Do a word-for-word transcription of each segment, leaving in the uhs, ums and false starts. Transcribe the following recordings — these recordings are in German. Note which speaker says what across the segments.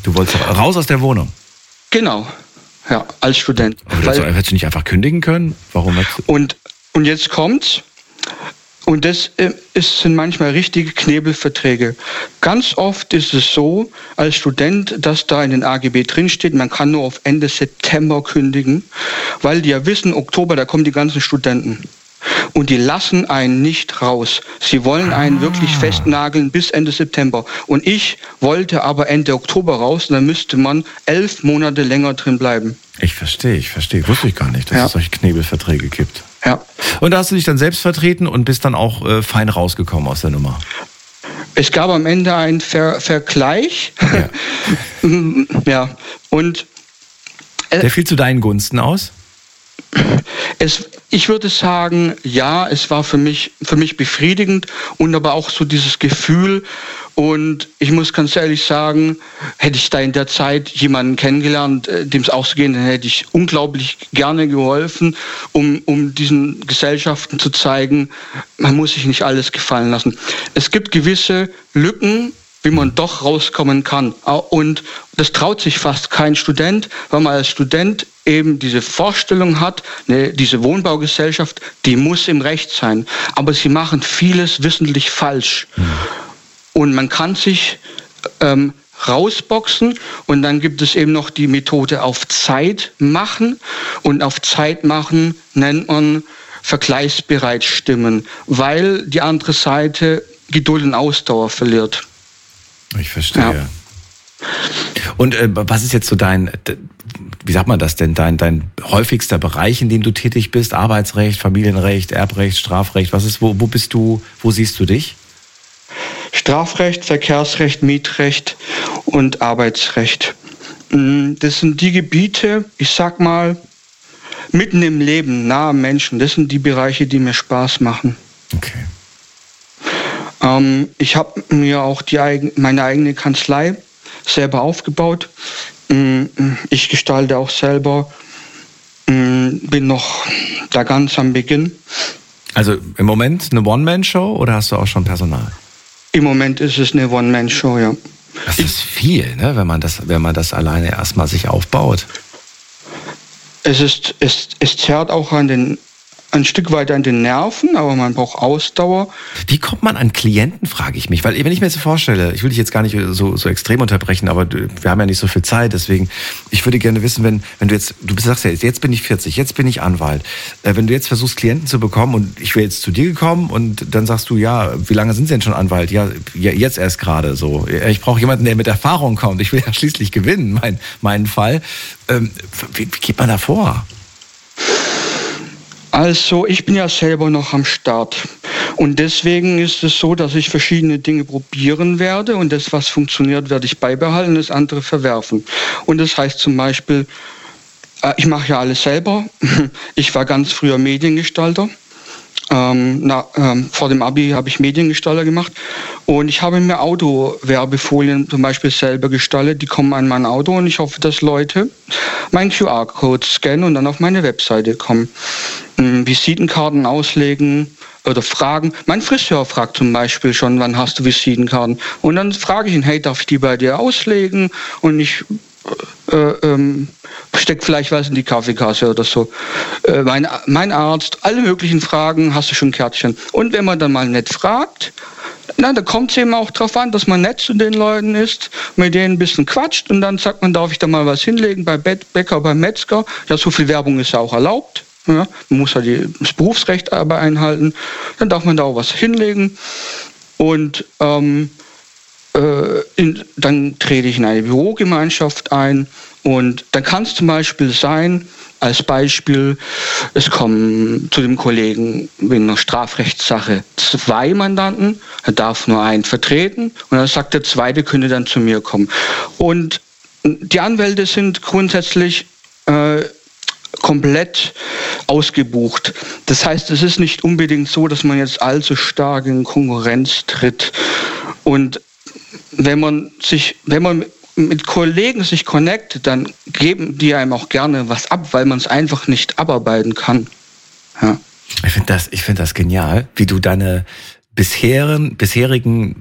Speaker 1: Du wolltest raus aus der Wohnung?
Speaker 2: Genau, ja, als Student.
Speaker 1: Aber Weil, also, hättest du nicht einfach kündigen können? Warum hättest du...
Speaker 2: Und, und jetzt kommt's. Und das ist, sind manchmal richtige Knebelverträge. Ganz oft ist es so, als Student, dass da in den A G B drinsteht, man kann nur auf Ende September kündigen, weil die ja wissen, Oktober, da kommen die ganzen Studenten. Und die lassen einen nicht raus. Sie wollen einen ah. wirklich festnageln bis Ende September. Und ich wollte aber Ende Oktober raus, und dann müsste man elf Monate länger drin bleiben.
Speaker 1: Ich verstehe, ich verstehe. Wusste ich gar nicht, dass ja. es solche Knebelverträge gibt.
Speaker 2: Ja.
Speaker 1: Und da hast du dich dann selbst vertreten und bist dann auch äh, fein rausgekommen aus der Nummer?
Speaker 2: Es gab am Ende einen Ver- Vergleich. Ja. ja. Und
Speaker 1: äh, der fiel zu deinen Gunsten aus?
Speaker 2: Es, ich würde sagen, ja, es war für mich, für mich befriedigend und aber auch so dieses Gefühl. Und ich muss ganz ehrlich sagen, hätte ich da in der Zeit jemanden kennengelernt, dem es auch so geht, dann hätte ich unglaublich gerne geholfen, um, um diesen Gesellschaften zu zeigen, man muss sich nicht alles gefallen lassen. Es gibt gewisse Lücken, wie man doch rauskommen kann. Und das traut sich fast kein Student, weil man als Student eben diese Vorstellung hat, ne, diese Wohnbaugesellschaft, die muss im Recht sein. Aber sie machen vieles wissentlich falsch. Mhm. Und man kann sich ähm, rausboxen und dann gibt es eben noch die Methode auf Zeit machen. Und auf Zeit machen nennt man vergleichsbereit stimmen, weil die andere Seite Geduld und Ausdauer verliert.
Speaker 1: Ich verstehe. Ja. Und äh, was ist jetzt so dein, wie sagt man das denn, dein, dein häufigster Bereich, in dem du tätig bist? Arbeitsrecht, Familienrecht, Erbrecht, Strafrecht, was ist, wo, wo bist du, wo siehst du dich?
Speaker 2: Strafrecht, Verkehrsrecht, Mietrecht und Arbeitsrecht. Das sind die Gebiete, ich sag mal, mitten im Leben, nahe am Menschen. Das sind die Bereiche, die mir Spaß machen.
Speaker 1: Okay.
Speaker 2: Ähm, ich habe mir auch die eigen, meine eigene Kanzlei selber aufgebaut. Ich gestalte auch selber, bin noch da ganz am Beginn.
Speaker 1: Also im Moment eine One-Man-Show oder hast du auch schon Personal?
Speaker 2: Im Moment ist es eine One-Man-Show, ja.
Speaker 1: Das ist viel, ne, wenn man das, wenn man das alleine erstmal sich aufbaut.
Speaker 2: Es ist, es, es zerrt auch an den, ein Stück weit an den Nerven, aber man braucht Ausdauer.
Speaker 1: Wie kommt man an Klienten, frage ich mich. Weil wenn ich mir jetzt so vorstelle, ich will dich jetzt gar nicht so, so extrem unterbrechen, aber wir haben ja nicht so viel Zeit, deswegen, ich würde gerne wissen, wenn, wenn du jetzt, du sagst ja, jetzt bin ich vierzig, jetzt bin ich Anwalt. Wenn du jetzt versuchst, Klienten zu bekommen und ich wäre jetzt zu dir gekommen und dann sagst du, ja, wie lange sind Sie denn schon Anwalt? Ja, jetzt erst gerade so. Ich brauche jemanden, der mit Erfahrung kommt. Ich will ja schließlich gewinnen, mein, meinen Fall. Wie, wie geht man da vor?
Speaker 2: Also ich bin ja selber noch am Start und deswegen ist es so, dass ich verschiedene Dinge probieren werde und das, was funktioniert, werde ich beibehalten, das andere verwerfen. Und das heißt zum Beispiel, ich mache ja alles selber. Ich war ganz früher Mediengestalter. Ähm, na, ähm, vor dem Abi habe ich Mediengestalter gemacht und ich habe mir Autowerbefolien zum Beispiel selber gestaltet. Die kommen an mein Auto und ich hoffe, dass Leute meinen Q R-Code scannen und dann auf meine Webseite kommen. Ähm, Visitenkarten auslegen oder fragen. Mein Friseur fragt zum Beispiel schon, wann hast du Visitenkarten? Und dann frage ich ihn, hey, darf ich die bei dir auslegen? Und ich äh, ähm, steckt vielleicht was in die Kaffeekasse oder so. Äh, mein, mein Arzt, alle möglichen Fragen, hast du schon ein Kärtchen. Und wenn man dann mal nett fragt, na, da kommt es eben auch drauf an, dass man nett zu den Leuten ist, mit denen ein bisschen quatscht und dann sagt man, darf ich da mal was hinlegen bei Bäcker, beim Metzger? Ja, so viel Werbung ist ja auch erlaubt. Ja, man muss ja die, das Berufsrecht aber einhalten. Dann darf man da auch was hinlegen. Und ähm, äh, in, dann trete ich in eine Bürogemeinschaft ein. Und dann kann es zum Beispiel sein, als Beispiel, es kommen zu dem Kollegen in einer Strafrechtssache zwei Mandanten, er darf nur einen vertreten und dann sagt der zweite, könnte dann zu mir kommen. Und die Anwälte sind grundsätzlich äh, komplett ausgebucht. Das heißt, es ist nicht unbedingt so, dass man jetzt allzu stark in Konkurrenz tritt. Und wenn man sich, wenn man mit Kollegen sich connectet, dann geben die einem auch gerne was ab, weil man es einfach nicht abarbeiten kann. Ja.
Speaker 1: Ich finde das, ich finde das genial, wie du deine bisherigen, bisherigen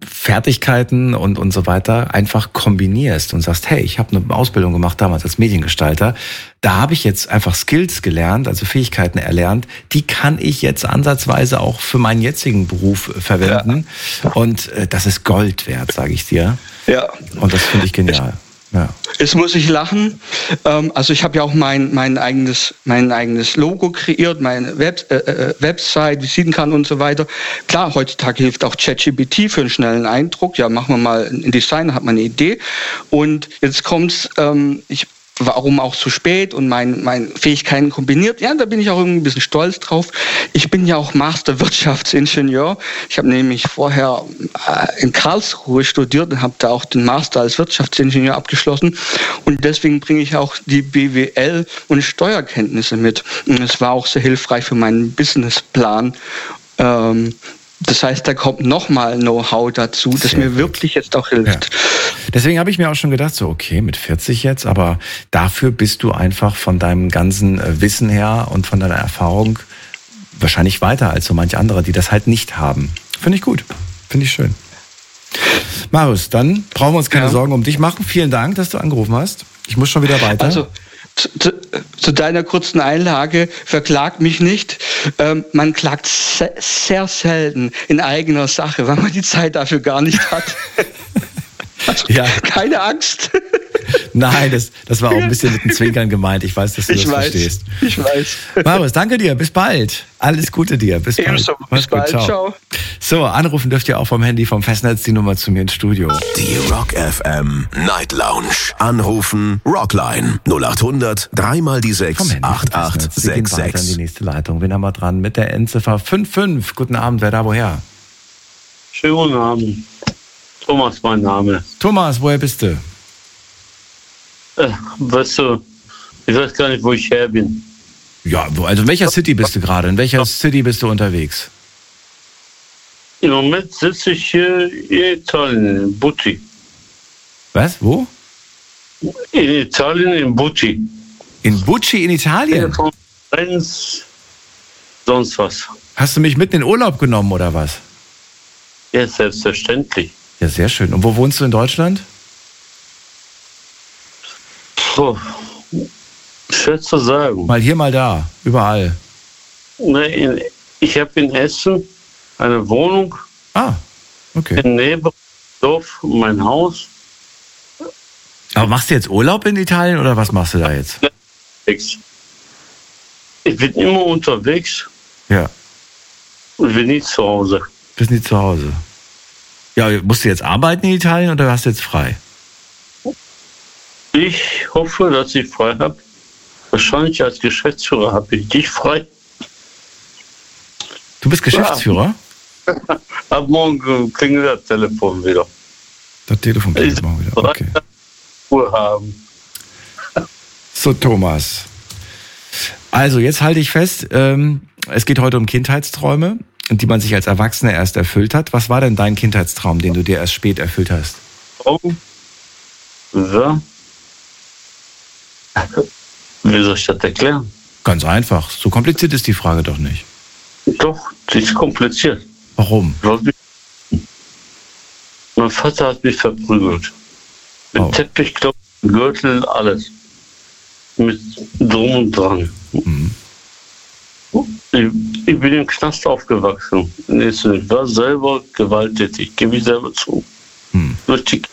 Speaker 1: Fertigkeiten und, und so weiter einfach kombinierst und sagst, hey, ich habe eine Ausbildung gemacht damals als Mediengestalter, da habe ich jetzt einfach Skills gelernt, also Fähigkeiten erlernt, die kann ich jetzt ansatzweise auch für meinen jetzigen Beruf verwenden. Ja. Und äh, das ist Gold wert, sage ich dir.
Speaker 2: Ja.
Speaker 1: Und das finde ich genial. Ja.
Speaker 2: Jetzt muss ich lachen. Also ich habe ja auch mein, mein, eigenes, mein eigenes Logo kreiert, meine Web, äh, Website, Visitenkarte und so weiter. Klar, heutzutage hilft auch ChatGPT für einen schnellen Eindruck. Ja, machen wir mal ein Design, hat man eine Idee. Und jetzt kommt's, ähm, ich warum auch so spät und meine mein Fähigkeiten kombiniert. Ja, da bin ich auch irgendwie ein bisschen stolz drauf. Ich bin ja auch Master Wirtschaftsingenieur. Ich habe nämlich vorher äh, in Karlsruhe studiert und habe da auch den Master als Wirtschaftsingenieur abgeschlossen. Und deswegen bringe ich auch die B W L und Steuerkenntnisse mit. Und es war auch sehr hilfreich für meinen Businessplan. Ähm, Das heißt, da kommt nochmal Know-how dazu, das Sehr mir gut. wirklich jetzt auch hilft.
Speaker 1: Ja. Deswegen habe ich mir auch schon gedacht, so okay, mit vierzig jetzt, aber dafür bist du einfach von deinem ganzen Wissen her und von deiner Erfahrung wahrscheinlich weiter als so manche andere, die das halt nicht haben. Finde ich gut, finde ich schön. Marius, dann brauchen wir uns keine ja. Sorgen um dich machen. Vielen Dank, dass du angerufen hast. Ich muss schon wieder weiter.
Speaker 2: Also, Zu, zu, zu deiner kurzen Einlage, verklagt mich nicht. Ähm, man klagt se- sehr selten in eigener Sache, weil man die Zeit dafür gar nicht hat. Also, ja. Keine Angst.
Speaker 1: Nein, das, das war auch ein bisschen mit dem Zwinkern gemeint. Ich weiß, dass du ich das weiß, verstehst.
Speaker 2: Ich weiß.
Speaker 1: Marius, danke dir. Bis bald. Alles Gute dir. Bis bald.
Speaker 2: Ebenso. Bis bald. Ciao. Ciao.
Speaker 1: So, anrufen dürft ihr auch vom Handy, vom Festnetz, die Nummer zu mir ins Studio.
Speaker 3: Die Rock F M Night Lounge. Anrufen Rockline null acht hundert drei mal die sechs acht acht sechs sechs.
Speaker 1: Weiter in die nächste Leitung. Wen haben wir dran? Mit der Endziffer fünf fünf. Guten Abend. Wer da woher?
Speaker 4: Schönen guten Abend. Thomas, mein Name.
Speaker 1: Thomas, woher bist du?
Speaker 4: Äh, weißt du, ich weiß gar nicht, wo ich her bin.
Speaker 1: Ja, also in welcher City bist du gerade? In welcher City bist du unterwegs?
Speaker 4: Im Moment sitze ich hier in Italien, in Bucci.
Speaker 1: Was? Wo?
Speaker 4: In Italien, in Bucci.
Speaker 1: In Bucci in Italien?
Speaker 4: Eins, sonst was.
Speaker 1: Hast du mich mitten in Urlaub genommen oder was?
Speaker 4: Ja, selbstverständlich.
Speaker 1: Ja, sehr schön. Und wo wohnst du in Deutschland?
Speaker 4: Puh, schwer zu sagen.
Speaker 1: Mal hier, mal da, überall.
Speaker 4: Ne, in, ich habe in Essen eine Wohnung.
Speaker 1: Ah, okay.
Speaker 4: In Nebendorf, mein Haus.
Speaker 1: Aber machst du jetzt Urlaub in Italien oder was machst du da jetzt?
Speaker 4: Ich bin immer unterwegs.
Speaker 1: Ja.
Speaker 4: Und bin nie zu Hause.
Speaker 1: Bist nie zu Hause. Ja, musst du jetzt arbeiten in Italien oder hast du jetzt frei?
Speaker 4: Ich hoffe, dass ich frei habe. Wahrscheinlich als Geschäftsführer habe ich dich frei.
Speaker 1: Du bist Geschäftsführer?
Speaker 4: Ja. Ab morgen klingelt das Telefon wieder.
Speaker 1: Das Telefon klingelt morgen wieder, okay.
Speaker 4: Ruhe haben.
Speaker 1: So, Thomas. Also, jetzt halte ich fest, ähm, es geht heute um Kindheitsträume, die man sich als Erwachsener erst erfüllt hat. Was war denn dein Kindheitstraum, den du dir erst spät erfüllt hast?
Speaker 4: Oh. Ja. Wie soll ich das erklären?
Speaker 1: Ganz einfach. So kompliziert ist die Frage doch nicht.
Speaker 4: Doch, die ist kompliziert.
Speaker 1: Warum?
Speaker 4: Mein Vater hat mich verprügelt. Mit oh. Teppich, Klopfen, Gürtel, alles. Mit Drum und Dran. Mhm. Ich, ich bin im Knast aufgewachsen. Ich war selber gewalttätig, gebe ich selber zu. Mhm. Richtig.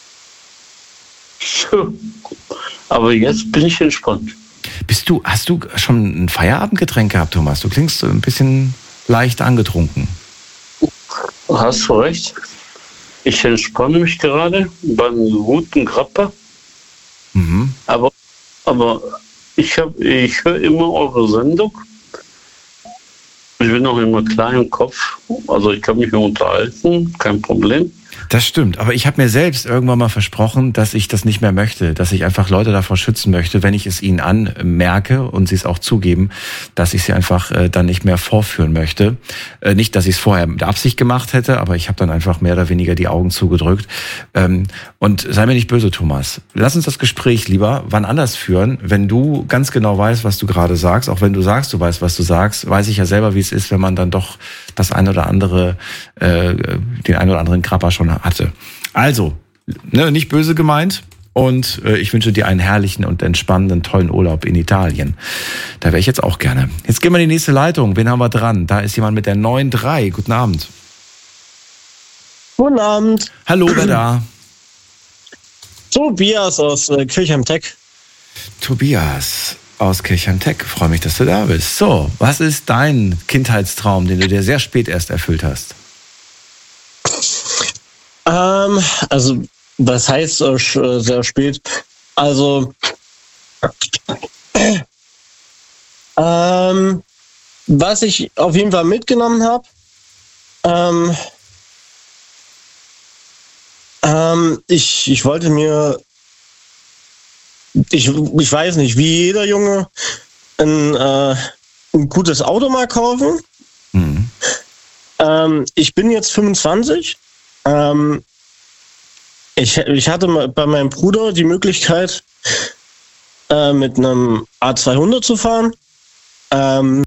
Speaker 4: Aber jetzt bin ich entspannt.
Speaker 1: Bist du, hast du schon ein Feierabendgetränk gehabt, Thomas? Du klingst ein bisschen leicht angetrunken.
Speaker 4: Hast du recht. Ich entspanne mich gerade beim guten Grappa. Mhm. Aber, aber ich, hab, ich höre immer eure Sendung. Ich bin noch immer klein im Kopf. Also ich kann mich mehr unterhalten, kein Problem.
Speaker 1: Das stimmt, aber ich habe mir selbst irgendwann mal versprochen, dass ich das nicht mehr möchte, dass ich einfach Leute davor schützen möchte, wenn ich es ihnen anmerke und sie es auch zugeben, dass ich sie einfach äh, dann nicht mehr vorführen möchte. Äh, nicht, dass ich es vorher mit Absicht gemacht hätte, aber ich habe dann einfach mehr oder weniger die Augen zugedrückt. Ähm, und sei mir nicht böse, Thomas. Lass uns das Gespräch lieber wann anders führen, wenn du ganz genau weißt, was du gerade sagst. Auch wenn du sagst, du weißt, was du sagst, weiß ich ja selber, wie es ist, wenn man dann doch das ein oder andere, äh, den ein oder anderen Krabber schon hatte. Also, ne, nicht böse gemeint. Und äh, ich wünsche dir einen herrlichen und entspannenden, tollen Urlaub in Italien. Da wäre ich jetzt auch gerne. Jetzt gehen wir in die nächste Leitung. Wen haben wir dran? Da ist jemand mit der neun drei. Guten Abend.
Speaker 5: Guten Abend.
Speaker 1: Hallo, wer da?
Speaker 5: Tobias aus äh, Kirchheim-Tech.
Speaker 1: Tobias aus Kirchheim-Tech. Freue mich, dass du da bist. So, was ist dein Kindheitstraum, den du dir sehr spät erst erfüllt hast?
Speaker 5: Ähm, also... Das heißt äh, sehr spät. Also, ähm, was ich auf jeden Fall mitgenommen habe, ähm, ähm, ich, ich wollte mir, ich, ich weiß nicht, wie jeder Junge, ein, äh, ein gutes Auto mal kaufen. Mhm. Ähm, ich bin jetzt fünfundzwanzig. Ähm, Ich, ich hatte bei meinem Bruder die Möglichkeit, äh, mit einem A zweihundert zu fahren. Ähm,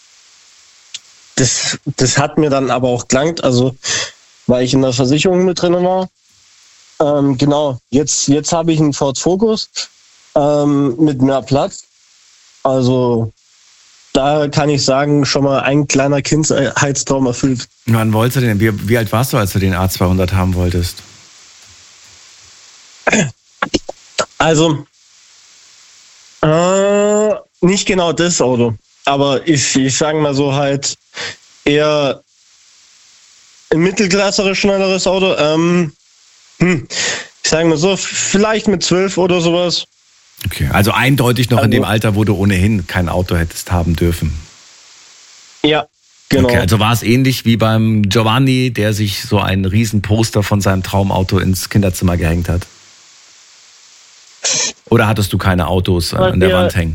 Speaker 5: das, das hat mir dann aber auch gelangt, also weil ich in der Versicherung mit drin war. Ähm, genau, jetzt, jetzt habe ich einen Ford Focus ähm, mit mehr Platz. Also da kann ich sagen, schon mal ein kleiner Kindheitstraum erfüllt.
Speaker 1: Wann wolltest du denn? Wie, wie alt warst du, als du den A zweihundert haben wolltest?
Speaker 5: Also, äh, nicht genau das Auto, aber ich, ich sage mal so halt eher ein mittelklasseres, schnelleres Auto. Ähm, hm, ich sage mal so, vielleicht mit zwölf oder sowas.
Speaker 1: Okay, also eindeutig noch
Speaker 5: also,
Speaker 1: in dem Alter, wo du ohnehin kein Auto hättest haben dürfen.
Speaker 5: Ja, genau.
Speaker 1: Okay, also war es ähnlich wie beim Giovanni, der sich so ein Riesenposter von seinem Traumauto ins Kinderzimmer gehängt hat. Oder hattest du keine Autos an der Wand hängen?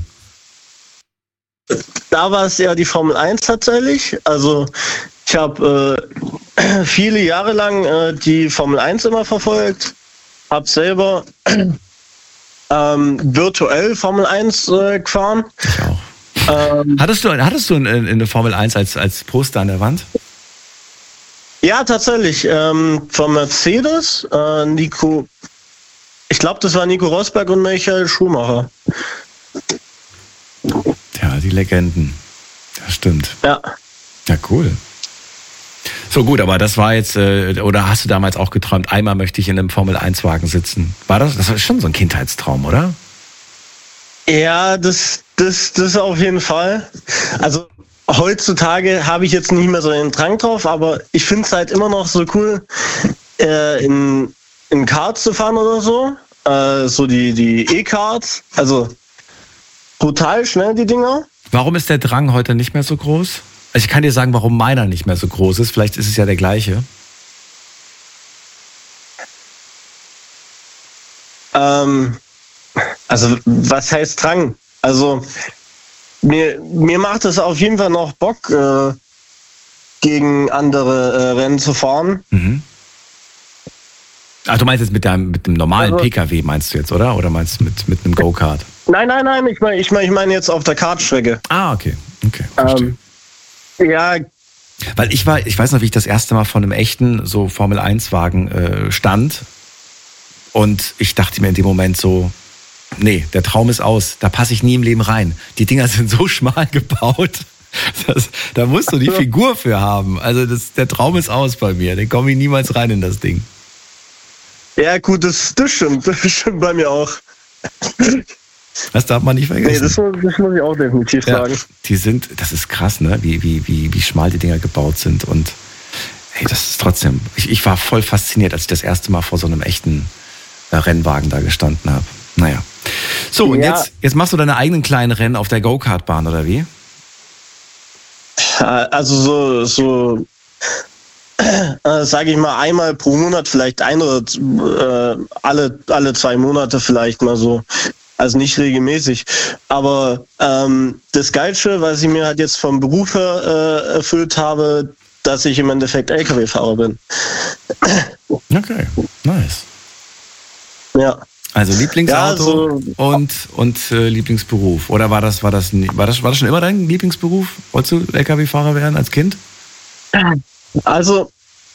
Speaker 5: Da war es ja die Formel eins tatsächlich. Also ich habe äh, viele Jahre lang äh, die Formel eins immer verfolgt. Habe selber ähm, virtuell Formel eins äh, gefahren.
Speaker 1: Ich auch. Ähm, hattest du, hattest du eine, eine Formel eins als, als Poster an der Wand?
Speaker 5: Ja, tatsächlich. Ähm, von Mercedes, äh, Nico... Ich glaube, das war Nico Rosberg und Michael Schumacher.
Speaker 1: Ja, die Legenden. Das stimmt.
Speaker 5: Ja.
Speaker 1: Ja, cool. So gut, aber das war jetzt, äh, oder hast du damals auch geträumt, einmal möchte ich in einem Formel eins Wagen sitzen? War das, das war schon so ein Kindheitstraum, oder?
Speaker 5: Ja, das, das, das auf jeden Fall. Also heutzutage habe ich jetzt nicht mehr so den Drang drauf, aber ich finde es halt immer noch so cool, äh, in in Karts zu fahren oder so. Äh, so die, die E-Karts. Also brutal schnell, die Dinger.
Speaker 1: Warum ist der Drang heute nicht mehr so groß? Also ich kann dir sagen, warum meiner nicht mehr so groß ist. Vielleicht ist es ja der gleiche.
Speaker 5: Ähm, also was heißt Drang? Also mir, mir macht es auf jeden Fall noch Bock, äh, gegen andere äh, Rennen zu fahren.
Speaker 1: Mhm. Ach, du meinst jetzt mit deinem mit dem normalen also, P K W, meinst du jetzt, oder? Oder meinst du mit, mit einem Go-Kart?
Speaker 5: Nein, nein, nein, ich meine ich mein, ich mein jetzt auf der Kartstrecke.
Speaker 1: Ah, okay. Okay, verstehe.
Speaker 5: Ähm, ja.
Speaker 1: Weil ich war, ich weiß noch, wie ich das erste Mal von einem echten so Formel eins Wagen äh, stand. Und ich dachte mir in dem Moment so, nee, der Traum ist aus. Da passe ich nie im Leben rein. Die Dinger sind so schmal gebaut. Das, da musst du die Figur für haben. Also das, der Traum ist aus bei mir. Den komme ich niemals rein in das Ding.
Speaker 5: Ja, gut, das, das stimmt. Das stimmt bei mir auch.
Speaker 1: Das darf man nicht vergessen.
Speaker 5: Nee, das, das muss ich auch definitiv
Speaker 1: ja,
Speaker 5: sagen.
Speaker 1: Die sind, das ist krass, ne? Wie, wie, wie, wie schmal die Dinger gebaut sind. Und hey, das ist trotzdem. Ich, ich war voll fasziniert, als ich das erste Mal vor so einem echten äh, Rennwagen da gestanden habe. Naja. So, und ja. jetzt, jetzt machst du deine eigenen kleinen Rennen auf der Go-Kart-Bahn, oder wie?
Speaker 5: Also so, so äh, sage ich mal, einmal pro Monat, vielleicht ein oder äh, alle, alle zwei Monate vielleicht mal so. Also nicht regelmäßig. Aber ähm, das Geilste, was ich mir halt jetzt vom Beruf her äh, erfüllt habe, dass ich im Endeffekt L K W-Fahrer bin.
Speaker 1: Okay, nice.
Speaker 5: Ja.
Speaker 1: Also Lieblingsauto
Speaker 5: ja, so,
Speaker 1: und, und äh, Lieblingsberuf. Oder war das, war, das, war, das, war das schon immer dein Lieblingsberuf? Wolltest du L K W-Fahrer werden als Kind?
Speaker 5: Also,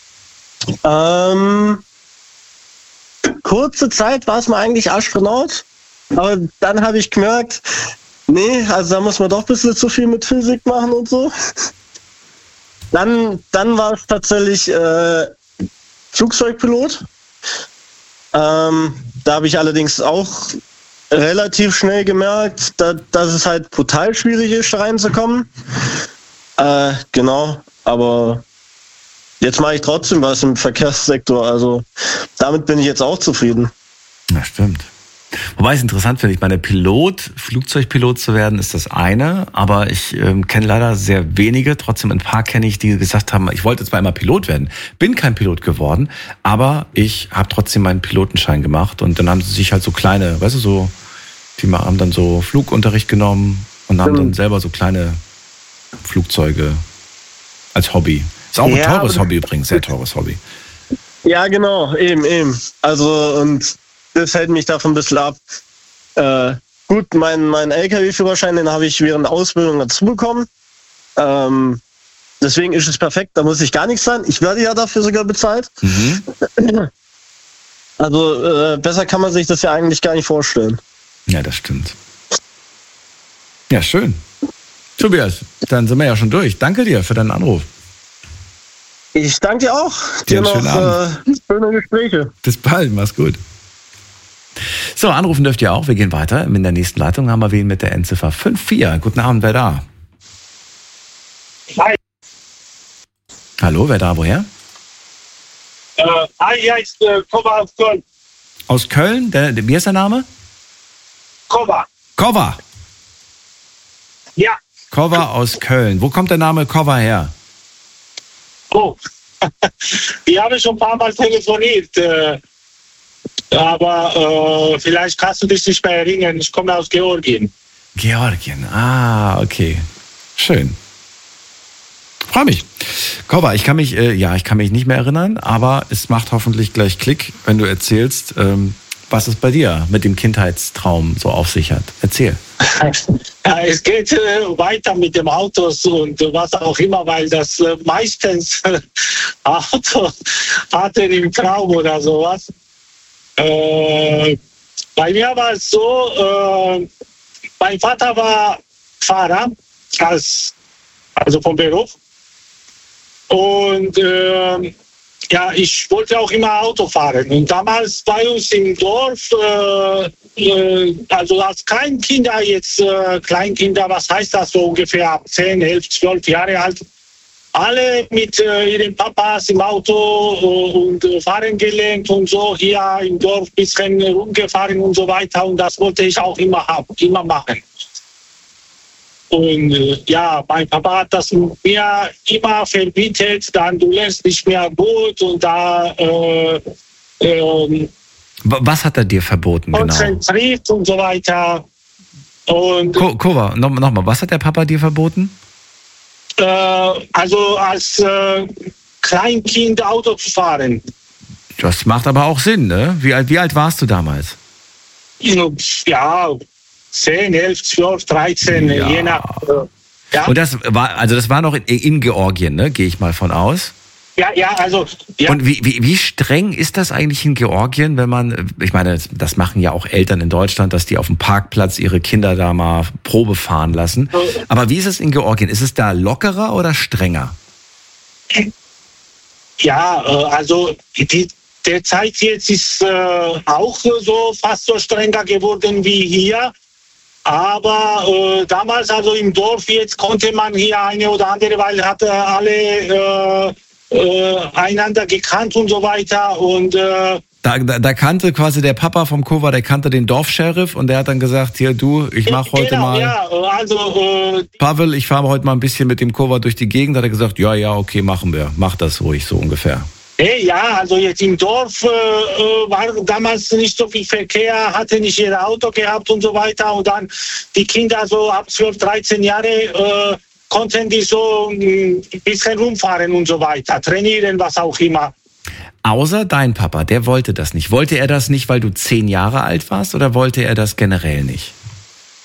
Speaker 5: ähm, kurze Zeit war es mal eigentlich Astronaut, aber dann habe ich gemerkt, nee, also da muss man doch ein bisschen zu viel mit Physik machen und so. Dann, dann war es tatsächlich äh, Flugzeugpilot. Ähm, da habe ich allerdings auch relativ schnell gemerkt, da, dass es halt brutal schwierig ist, reinzukommen. Äh, genau, aber jetzt mache ich trotzdem was im Verkehrssektor, also damit bin ich jetzt auch zufrieden.
Speaker 1: Ja, stimmt. Wobei es interessant finde, ich meine, Pilot, Flugzeugpilot zu werden, ist das eine, aber ich ähm, kenne leider sehr wenige, trotzdem ein paar kenne ich, die gesagt haben, ich wollte zwar immer Pilot werden, bin kein Pilot geworden, aber ich habe trotzdem meinen Pilotenschein gemacht und dann haben sie sich halt so kleine, weißt du, so, die haben dann so Flugunterricht genommen und haben dann selber so kleine Flugzeuge als Hobby. Ist auch ein ja, teures Hobby übrigens, sehr teures Hobby.
Speaker 5: Ja, genau, eben, eben. Also, und das hält mich davon ein bisschen ab. Äh, gut, mein, mein L K W-Führerschein, den habe ich während der Ausbildung dazu bekommen. Ähm, deswegen ist es perfekt, da muss ich gar nichts sein. Ich werde ja dafür sogar bezahlt. Mhm. Also, äh, besser kann man sich das ja eigentlich gar nicht vorstellen.
Speaker 1: Ja, das stimmt. Ja, schön. Tobias, dann sind wir ja schon durch. Danke dir für deinen Anruf.
Speaker 5: Ich danke dir auch. Dir noch äh, schöne Gespräche.
Speaker 1: Bis bald, mach's gut. So, anrufen dürft ihr auch. Wir gehen weiter. In der nächsten Leitung haben wir wen mit der Endziffer fünf vier. Guten Abend, wer da?
Speaker 6: Hi.
Speaker 1: Hallo, wer da, woher?
Speaker 6: Äh, hi, ja, ist äh, Kova aus Köln.
Speaker 1: Aus Köln? Der, der, wie ist der Name?
Speaker 6: Kova.
Speaker 1: Kova?
Speaker 6: Ja.
Speaker 1: Kova aus Köln. Wo kommt der Name Kova her?
Speaker 6: Oh, wir haben schon ein paar Mal telefoniert, äh, aber äh, vielleicht kannst du dich nicht mehr erinnern. Ich komme aus Georgien.
Speaker 1: Georgien, ah, okay. Schön. Freue mich. Kova, ich kann mich, äh, ja, ich kann mich nicht mehr erinnern, aber es macht hoffentlich gleich Klick, wenn du erzählst, ähm, was es bei dir mit dem Kindheitstraum so auf sich hat. Erzähl.
Speaker 6: Ja, es geht äh, weiter mit dem Autos und äh, was auch immer, weil das äh, meistens äh, Auto hatte im Traum oder sowas. Äh, bei mir war es so, äh, mein Vater war Fahrer, als, also vom Beruf. Und äh, ja, ich wollte auch immer Auto fahren. Und damals bei uns im Dorf, äh, äh, also als Kleinkinder, jetzt äh, Kleinkinder, was heißt das so ungefähr ab zehn, elf, zwölf Jahre alt, alle mit äh, ihren Papas im Auto äh, und äh, fahren gelernt und so hier im Dorf ein bisschen rumgefahren und so weiter. Und das wollte ich auch immer haben, immer machen. Und äh, ja, mein Papa hat das mir immer verbietet, dann du lernst nicht mehr gut und da äh, äh,
Speaker 1: was hat er dir verboten?
Speaker 6: Konzentriert genau? Und so weiter. Und
Speaker 1: Ko- Kova, noch, noch mal, was hat der Papa dir verboten?
Speaker 6: Äh, also als äh, Kleinkind Auto zu fahren.
Speaker 1: Das macht aber auch Sinn, ne? Wie alt, wie alt warst du damals?
Speaker 6: Ja, zehn, elf, zwölf, dreizehn, ja. Je nach. Äh, ja.
Speaker 1: Und das war, also das war noch in, in Georgien, ne? Gehe ich mal von aus.
Speaker 6: Ja, ja, also. Ja.
Speaker 1: Und wie, wie, wie streng ist das eigentlich in Georgien, wenn man, ich meine, das machen ja auch Eltern in Deutschland, dass die auf dem Parkplatz ihre Kinder da mal Probe fahren lassen. Aber wie ist es in Georgien? Ist es da lockerer oder strenger?
Speaker 6: Ja, also die, der Zeit jetzt ist äh, auch so fast so strenger geworden wie hier. Aber äh, damals, also im Dorf, jetzt konnte man hier eine oder andere, weil hatte alle äh, äh, einander gekannt und so weiter. Und äh,
Speaker 1: da, da, da kannte quasi der Papa vom Kova, der kannte den Dorfsheriff und der hat dann gesagt, hier du, ich mach heute
Speaker 6: genau,
Speaker 1: mal.
Speaker 6: Ja, also, äh,
Speaker 1: Pavel, ich fahre heute mal ein bisschen mit dem Kova durch die Gegend. Hat er gesagt, ja, ja, okay, machen wir. Mach das ruhig, so ungefähr.
Speaker 6: Hey, ja, also jetzt im Dorf äh, war damals nicht so viel Verkehr, hatte nicht jeder Auto gehabt und so weiter. Und dann die Kinder so ab zwölf, dreizehn Jahre äh, konnten die so ein bisschen rumfahren und so weiter, trainieren, was auch immer.
Speaker 1: Außer dein Papa, der wollte das nicht. Wollte er das nicht, weil du zehn Jahre alt warst oder wollte er das generell nicht?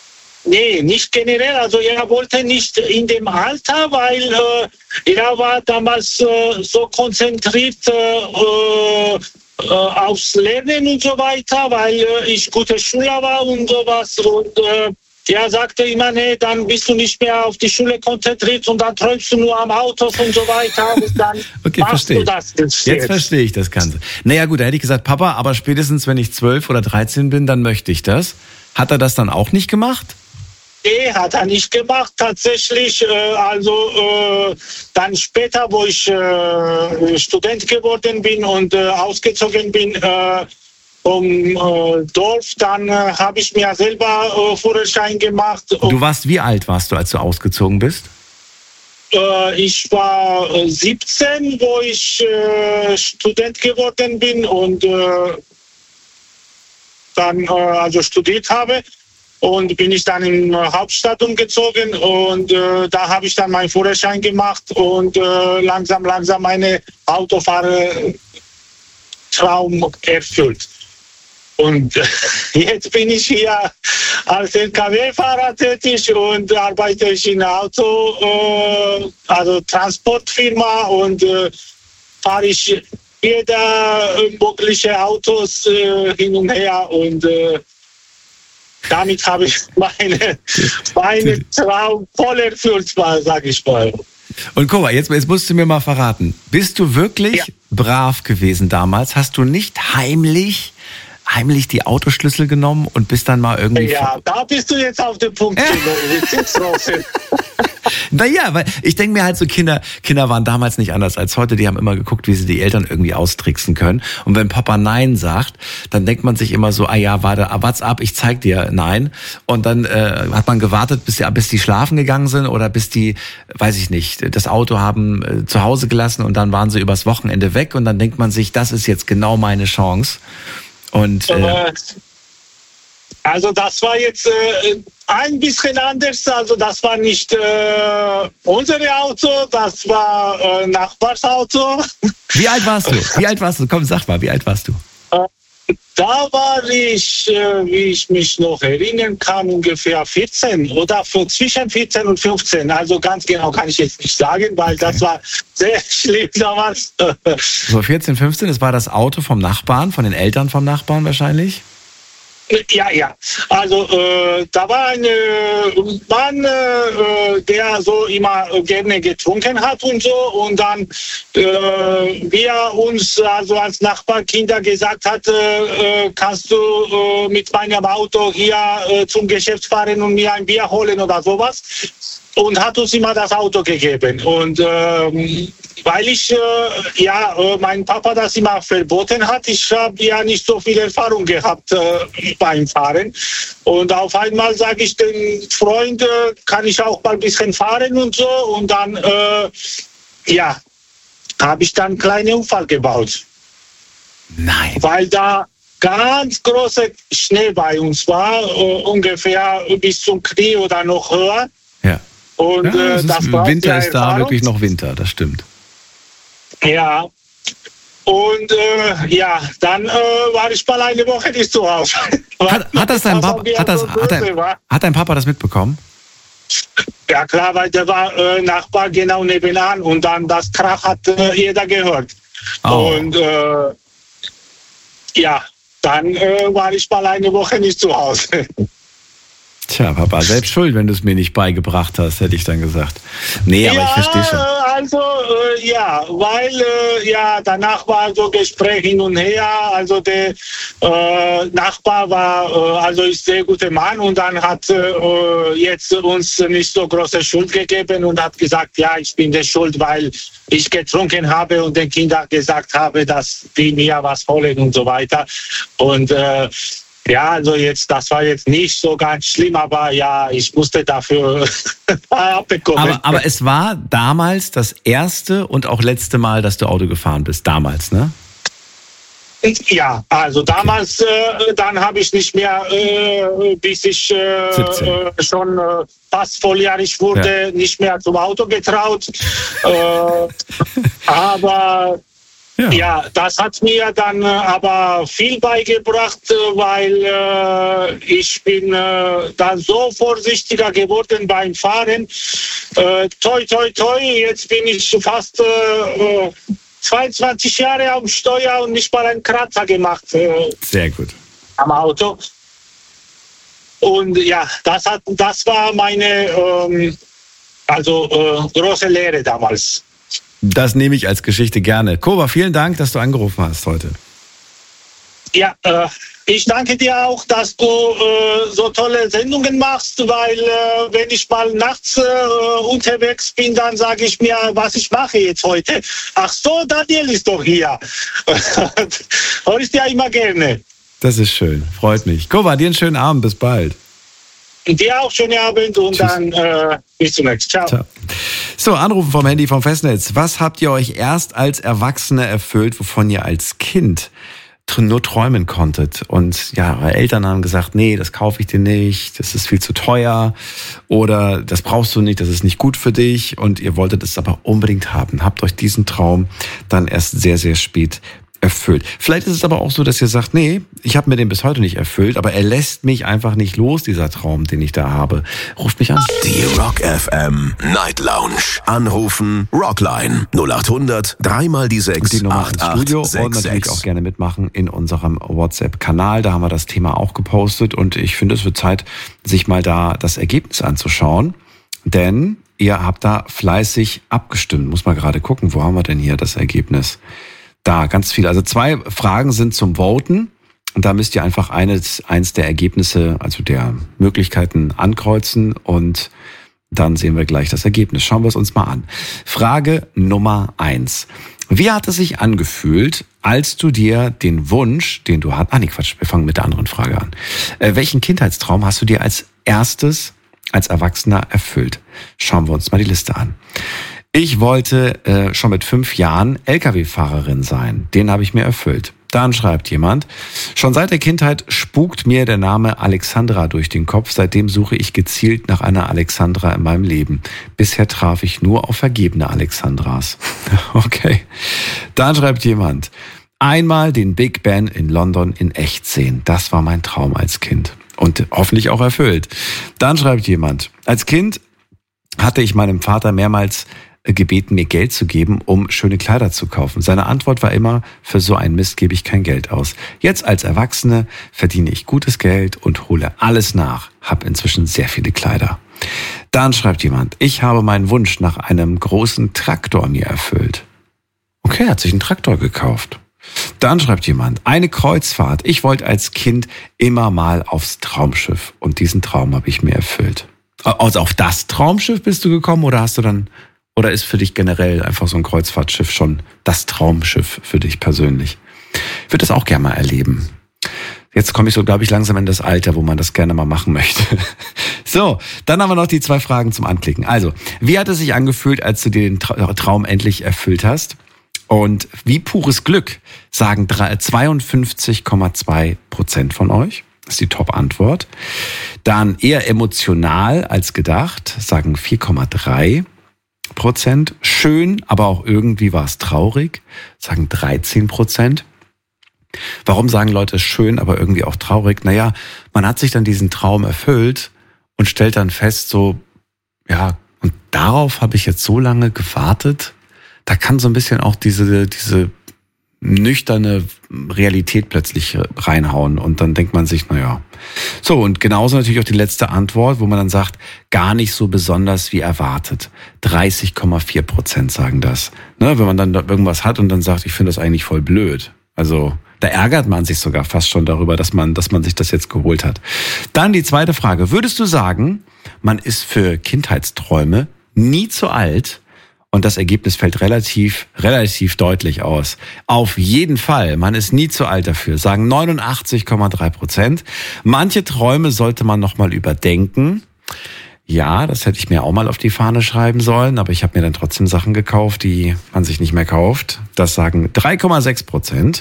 Speaker 6: Nee, nicht generell. Also er wollte nicht in dem Alter, weil äh, er war damals äh, so konzentriert äh, äh, aufs Lernen und so weiter, weil äh, ich guter Schüler war und sowas. Und äh, er sagte immer, nee, dann bist du nicht mehr auf die Schule konzentriert und dann träumst du nur am Autos und so weiter. Und dann
Speaker 1: okay,
Speaker 6: machst
Speaker 1: verstehe.
Speaker 6: du das jetzt.
Speaker 1: Jetzt verstehe ich das Ganze. Naja gut, da hätte ich gesagt, Papa, aber spätestens wenn ich zwölf oder dreizehn bin, dann möchte ich das. Hat er das dann auch nicht gemacht?
Speaker 6: Nee, hat er nicht gemacht, tatsächlich. Äh, also äh, dann später, wo ich äh, Student geworden bin und äh, ausgezogen bin äh, vom äh, Dorf, dann äh, habe ich mir selber äh, Führerschein gemacht.
Speaker 1: Du warst, wie alt warst du, als du ausgezogen bist?
Speaker 6: Äh, ich war äh, siebzehn, wo ich äh, Student geworden bin und äh, dann äh, also studiert habe. Und bin ich dann in die Hauptstadt umgezogen und äh, da habe ich dann meinen Führerschein gemacht und äh, langsam, langsam meine Autofahrertraum erfüllt. Und äh, jetzt bin ich hier als L K W-Fahrer tätig und arbeite ich in einer Auto, äh, also Transportfirma und äh, fahre ich jeder mögliche Autos äh, hin und her und äh, damit habe ich meine, meine Traum voll erfüllt, sage ich mal.
Speaker 1: Und guck mal, jetzt, jetzt musst du mir mal verraten, bist du wirklich ja. brav gewesen damals? Hast du nicht heimlich, heimlich die Autoschlüssel genommen und bist dann mal irgendwie...
Speaker 6: Ja, da bist du jetzt auf dem Punkt.
Speaker 1: Naja, weil ich denke mir halt so, Kinder, Kinder waren damals nicht anders als heute. Die haben immer geguckt, wie sie die Eltern irgendwie austricksen können. Und wenn Papa Nein sagt, dann denkt man sich immer so, ah ja, warte, what's up, ich zeig dir Nein. Und dann äh, hat man gewartet, bis die, bis die schlafen gegangen sind oder bis die, weiß ich nicht, das Auto haben äh, zu Hause gelassen und dann waren sie übers Wochenende weg. Und dann denkt man sich, das ist jetzt genau meine Chance. Und äh,
Speaker 6: also das war jetzt äh, ein bisschen anders. Also das war nicht äh, unser Auto, das war äh, Nachbarsauto.
Speaker 1: Wie alt warst du? Wie alt warst du? Komm, sag mal, wie alt warst du?
Speaker 6: Äh, da war ich, äh, wie ich mich noch erinnern kann, ungefähr vierzehn oder für zwischen vierzehn und fünfzehn. Also ganz genau kann ich jetzt nicht sagen, weil okay. das war sehr schlimm damals.
Speaker 1: So vierzehn, fünfzehn, das war das Auto vom Nachbarn, von den Eltern vom Nachbarn wahrscheinlich?
Speaker 6: Ja, ja. Also äh, da war ein äh, Mann, äh, der so immer gerne getrunken hat und so. Und dann, äh, wie er uns also als Nachbarkinder gesagt hat, äh, kannst du äh, mit meinem Auto hier äh, zum Geschäft fahren und mir ein Bier holen oder sowas. Und hat uns immer das Auto gegeben. Und ähm, weil ich, äh, ja, äh, mein Papa das immer verboten hat, ich habe ja nicht so viel Erfahrung gehabt äh, beim Fahren. Und auf einmal sage ich den Freund, äh, kann ich auch mal ein bisschen fahren und so. Und dann, äh, ja, habe ich dann einen kleinen Unfall gebaut.
Speaker 1: Nein.
Speaker 6: Weil da ganz großer Schnee bei uns war, äh, ungefähr bis zum Knie oder noch höher.
Speaker 1: Ja.
Speaker 6: Und
Speaker 1: ja,
Speaker 6: äh, das war
Speaker 1: Winter ist da wirklich noch Winter, das stimmt.
Speaker 6: Ja. Und äh, ja, dann äh, war ich mal eine Woche nicht zu Hause.
Speaker 1: Hat, hat das dein Papa, hat, das, hat, dein, hat dein Papa das mitbekommen?
Speaker 6: Ja klar, weil der war äh, Nachbar genau nebenan und dann das Krach hat äh, jeder gehört. Oh. Und äh, ja, dann äh, war ich mal eine Woche nicht zu Hause.
Speaker 1: Tja, Papa, selbst schuld, wenn du es mir nicht beigebracht hast, hätte ich dann gesagt. Nee, aber
Speaker 6: ja,
Speaker 1: ich verstehe schon.
Speaker 6: Also, äh, ja, weil, äh, ja, danach war so Gespräch hin und her. Also, der äh, Nachbar war, äh, also ist sehr guter Mann und dann hat äh, jetzt uns nicht so große Schuld gegeben und hat gesagt, ja, ich bin der Schuld, weil ich getrunken habe und den Kindern gesagt habe, dass die mir was holen und so weiter. Und, äh, ja, also jetzt, das war jetzt nicht so ganz schlimm, aber ja, ich musste dafür abbekommen.
Speaker 1: Aber, aber es war damals das erste und auch letzte Mal, dass du Auto gefahren bist, damals, ne?
Speaker 6: Ja, also damals, okay. äh, dann habe ich nicht mehr, äh, bis ich äh, äh, schon äh, fast volljährig wurde, ja. nicht mehr zum Auto getraut. äh, aber Ja. ja, das hat mir dann äh, aber viel beigebracht, äh, weil äh, ich bin äh, dann so vorsichtiger geworden beim Fahren. Äh, toi, toi, toi, jetzt bin ich fast äh, zweiundzwanzig Jahre am Steuer und nicht mal einen Kratzer gemacht. Äh,
Speaker 1: Sehr gut.
Speaker 6: Am Auto. Und ja, das, hat, das war meine ähm, also äh, große Lehre damals.
Speaker 1: Das nehme ich als Geschichte gerne. Kova, vielen Dank, dass du angerufen hast heute.
Speaker 6: Ja, äh, ich danke dir auch, dass du äh, so tolle Sendungen machst, weil äh, wenn ich mal nachts äh, unterwegs bin, dann sage ich mir, was ich mache jetzt heute. Ach so, Daniel ist doch hier. Hör ich dir immer gerne.
Speaker 1: Das ist schön, freut mich. Kova, dir einen schönen Abend, bis bald.
Speaker 6: Dir auch schönen Abend und Tschüss. Dann äh, bis zum nächsten. Ciao. Ciao.
Speaker 1: So, Anrufen vom Handy vom Festnetz. Was habt ihr euch erst als Erwachsene erfüllt, wovon ihr als Kind nur träumen konntet? Und ja, eure Eltern haben gesagt, nee, das kaufe ich dir nicht, das ist viel zu teuer oder das brauchst du nicht, das ist nicht gut für dich und ihr wolltet es aber unbedingt haben. Habt euch diesen Traum dann erst sehr, sehr spät erfüllt. Vielleicht ist es aber auch so, dass ihr sagt, nee, ich habe mir den bis heute nicht erfüllt, aber er lässt mich einfach nicht los, dieser Traum, den ich da habe. Ruft mich an.
Speaker 3: Die Rock F M Night Lounge. Anrufen Rockline null acht hundert dreimal die sechs
Speaker 1: die Nummer
Speaker 3: acht
Speaker 1: ins Studio
Speaker 3: acht sechs
Speaker 1: und natürlich
Speaker 3: sechs.
Speaker 1: auch gerne mitmachen in unserem WhatsApp-Kanal. Da haben wir das Thema auch gepostet und ich finde, es wird Zeit, sich mal da das Ergebnis anzuschauen, denn ihr habt da fleißig abgestimmt. Muss mal gerade gucken, wo haben wir denn hier das Ergebnis? Da, ganz viel. Also zwei Fragen sind zum Voten. Und da müsst ihr einfach eines, eins der Ergebnisse, also der Möglichkeiten ankreuzen und dann sehen wir gleich das Ergebnis. Schauen wir es uns mal an. Frage Nummer eins. Wie hat es sich angefühlt, als du dir den Wunsch, den du hattest, ah nee, Quatsch, wir fangen mit der anderen Frage an. Äh, welchen Kindheitstraum hast du dir als erstes, als Erwachsener erfüllt? Schauen wir uns mal die Liste an. Ich wollte äh, schon mit fünf Jahren L K W-Fahrerin sein. Den habe ich mir erfüllt. Dann schreibt jemand, schon seit der Kindheit spukt mir der Name Alexandra durch den Kopf. Seitdem suche ich gezielt nach einer Alexandra in meinem Leben. Bisher traf ich nur auf vergebene Alexandras. Okay. Dann schreibt jemand, einmal den Big Ben in London in echt sehen. Das war mein Traum als Kind. Und hoffentlich auch erfüllt. Dann schreibt jemand, als Kind hatte ich meinem Vater mehrmals gebeten, mir Geld zu geben, um schöne Kleider zu kaufen. Seine Antwort war immer, für so einen Mist gebe ich kein Geld aus. Jetzt als Erwachsene verdiene ich gutes Geld und hole alles nach. Hab inzwischen sehr viele Kleider. Dann schreibt jemand, ich habe meinen Wunsch nach einem großen Traktor mir erfüllt. Okay, er hat sich einen Traktor gekauft. Dann schreibt jemand, eine Kreuzfahrt. Ich wollte als Kind immer mal aufs Traumschiff und diesen Traum habe ich mir erfüllt. Also auf das Traumschiff bist du gekommen oder hast du dann Oder ist für dich generell einfach so ein Kreuzfahrtschiff schon das Traumschiff für dich persönlich? Ich würde das auch gerne mal erleben. Jetzt komme ich so, glaube ich, langsam in das Alter, wo man das gerne mal machen möchte. So, dann haben wir noch die zwei Fragen zum Anklicken. Also, wie hat es sich angefühlt, als du dir den Traum endlich erfüllt hast? Und wie pures Glück sagen zweiundfünfzig Komma zwei Prozent von euch? Das ist die Top-Antwort. Dann eher emotional als gedacht, sagen vier Komma drei Prozent. Schön, aber auch irgendwie war es traurig, sagen dreizehn Prozent. Warum sagen Leute schön, aber irgendwie auch traurig? Naja, man hat sich dann diesen Traum erfüllt und stellt dann fest, so, ja, und darauf habe ich jetzt so lange gewartet. Da kann so ein bisschen auch diese, diese nüchterne Realität plötzlich reinhauen und dann denkt man sich, naja. So, und genauso natürlich auch die letzte Antwort, wo man dann sagt, gar nicht so besonders wie erwartet. dreißig Komma vier Prozent sagen das. Ne, wenn man dann irgendwas hat und dann sagt, ich finde das eigentlich voll blöd. Also da ärgert man sich sogar fast schon darüber, dass man, dass man sich das jetzt geholt hat. Dann die zweite Frage. Würdest du sagen, man ist für Kindheitsträume nie zu alt? Und das Ergebnis fällt relativ, relativ deutlich aus. Auf jeden Fall, man ist nie zu alt dafür, sagen neunundachtzig Komma drei Prozent. Manche Träume sollte man nochmal überdenken. Ja, das hätte ich mir auch mal auf die Fahne schreiben sollen, aber ich habe mir dann trotzdem Sachen gekauft, die man sich nicht mehr kauft. Das sagen drei Komma sechs Prozent.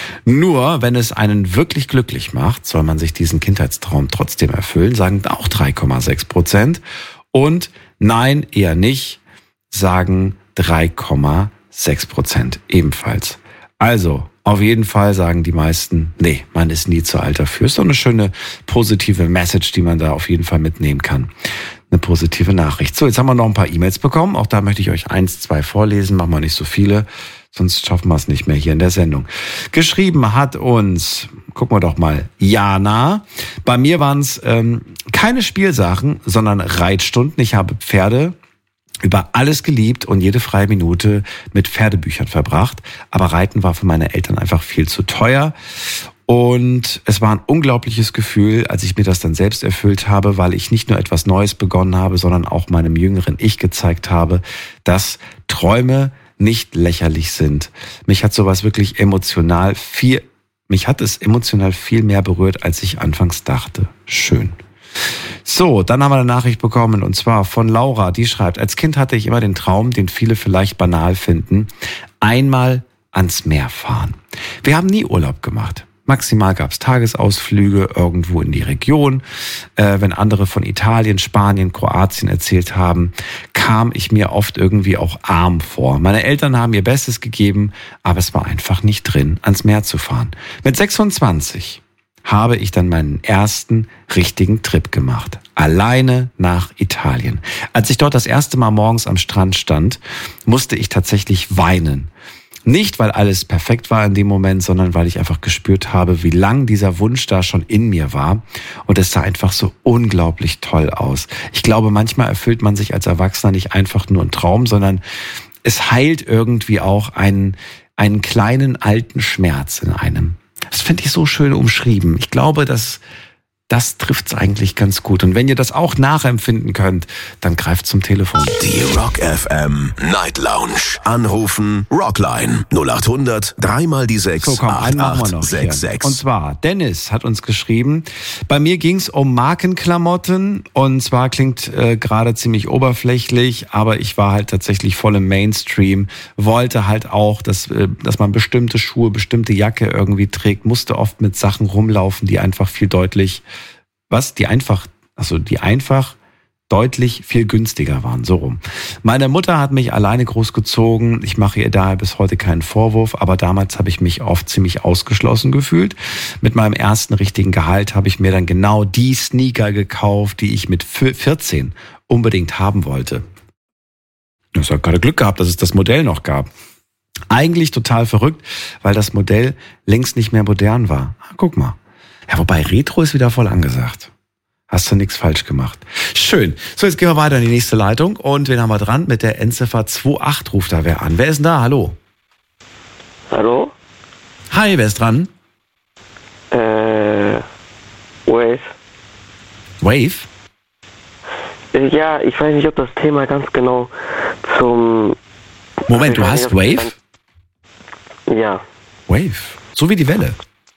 Speaker 1: Nur wenn es einen wirklich glücklich macht, soll man sich diesen Kindheitstraum trotzdem erfüllen, sagen auch drei Komma sechs Prozent. Und nein, eher nicht, sagen drei Komma sechs Prozent ebenfalls. Also, auf jeden Fall sagen die meisten, nee, man ist nie zu alt dafür. Ist doch eine schöne positive Message, die man da auf jeden Fall mitnehmen kann. Eine positive Nachricht. So, jetzt haben wir noch ein paar E-Mails bekommen. Auch da möchte ich euch eins, zwei vorlesen. Machen wir nicht so viele, sonst schaffen wir es nicht mehr hier in der Sendung. Geschrieben hat uns, gucken wir doch mal, Jana. Bei mir waren es ähm, keine Spielsachen, sondern Reitstunden. Ich habe Pferde über alles geliebt und jede freie Minute mit Pferdebüchern verbracht. Aber Reiten war für meine Eltern einfach viel zu teuer. Und es war ein unglaubliches Gefühl, als ich mir das dann selbst erfüllt habe, weil ich nicht nur etwas Neues begonnen habe, sondern auch meinem jüngeren Ich gezeigt habe, dass Träume nicht lächerlich sind. Mich hat sowas wirklich emotional viel, mich hat es emotional viel mehr berührt, als ich anfangs dachte. Schön. So, dann haben wir eine Nachricht bekommen und zwar von Laura, die schreibt, als Kind hatte ich immer den Traum, den viele vielleicht banal finden, einmal ans Meer fahren. Wir haben nie Urlaub gemacht. Maximal gab es Tagesausflüge irgendwo in die Region. Äh, wenn andere von Italien, Spanien, Kroatien erzählt haben, kam ich mir oft irgendwie auch arm vor. Meine Eltern haben ihr Bestes gegeben, aber es war einfach nicht drin, ans Meer zu fahren. Mit sechsundzwanzig habe ich dann meinen ersten richtigen Trip gemacht. Alleine nach Italien. Als ich dort das erste Mal morgens am Strand stand, musste ich tatsächlich weinen. Nicht, weil alles perfekt war in dem Moment, sondern weil ich einfach gespürt habe, wie lang dieser Wunsch da schon in mir war. Und es sah einfach so unglaublich toll aus. Ich glaube, manchmal erfüllt man sich als Erwachsener nicht einfach nur einen Traum, sondern es heilt irgendwie auch einen, einen kleinen alten Schmerz in einem. Das finde ich so schön umschrieben. Ich glaube, dass das trifft's eigentlich ganz gut. Und wenn ihr das auch nachempfinden könnt, dann greift zum Telefon.
Speaker 3: Die Rock F M Night Lounge. Anrufen Rockline null acht hundert dreimal die sechs
Speaker 1: So, komm, einen
Speaker 3: acht
Speaker 1: machen wir
Speaker 3: acht
Speaker 1: noch
Speaker 3: sechs
Speaker 1: hier.
Speaker 3: sechs.
Speaker 1: Und zwar, Dennis hat uns geschrieben, bei mir ging's um Markenklamotten und zwar klingt äh, gerade ziemlich oberflächlich, aber ich war halt tatsächlich voll im Mainstream, wollte halt auch, dass, äh, dass man bestimmte Schuhe, bestimmte Jacke irgendwie trägt, musste oft mit Sachen rumlaufen, die einfach viel deutlich Was? Die einfach, also die einfach deutlich viel günstiger waren, so rum. Meine Mutter hat mich alleine großgezogen. Ich mache ihr daher bis heute keinen Vorwurf, aber damals habe ich mich oft ziemlich ausgeschlossen gefühlt. Mit meinem ersten richtigen Gehalt habe ich mir dann genau die Sneaker gekauft, die ich mit vierzehn unbedingt haben wollte. Ich habe gerade Glück gehabt, dass es das Modell noch gab. Eigentlich total verrückt, weil das Modell längst nicht mehr modern war. Guck mal. Ja, wobei Retro ist wieder voll angesagt. Hast du nichts falsch gemacht. Schön. So, jetzt gehen wir weiter in die nächste Leitung. Und wen haben wir dran? Mit der Endziffer achtundzwanzig ruft da wer an. Wer ist denn da? Hallo?
Speaker 7: Hallo?
Speaker 1: Hi, wer ist dran?
Speaker 7: Äh, Wave.
Speaker 1: Wave?
Speaker 7: Ja, ich weiß nicht, ob das Thema ganz genau zum...
Speaker 1: Moment, du hast Wave?
Speaker 7: Ja.
Speaker 1: Wave? So wie die Welle?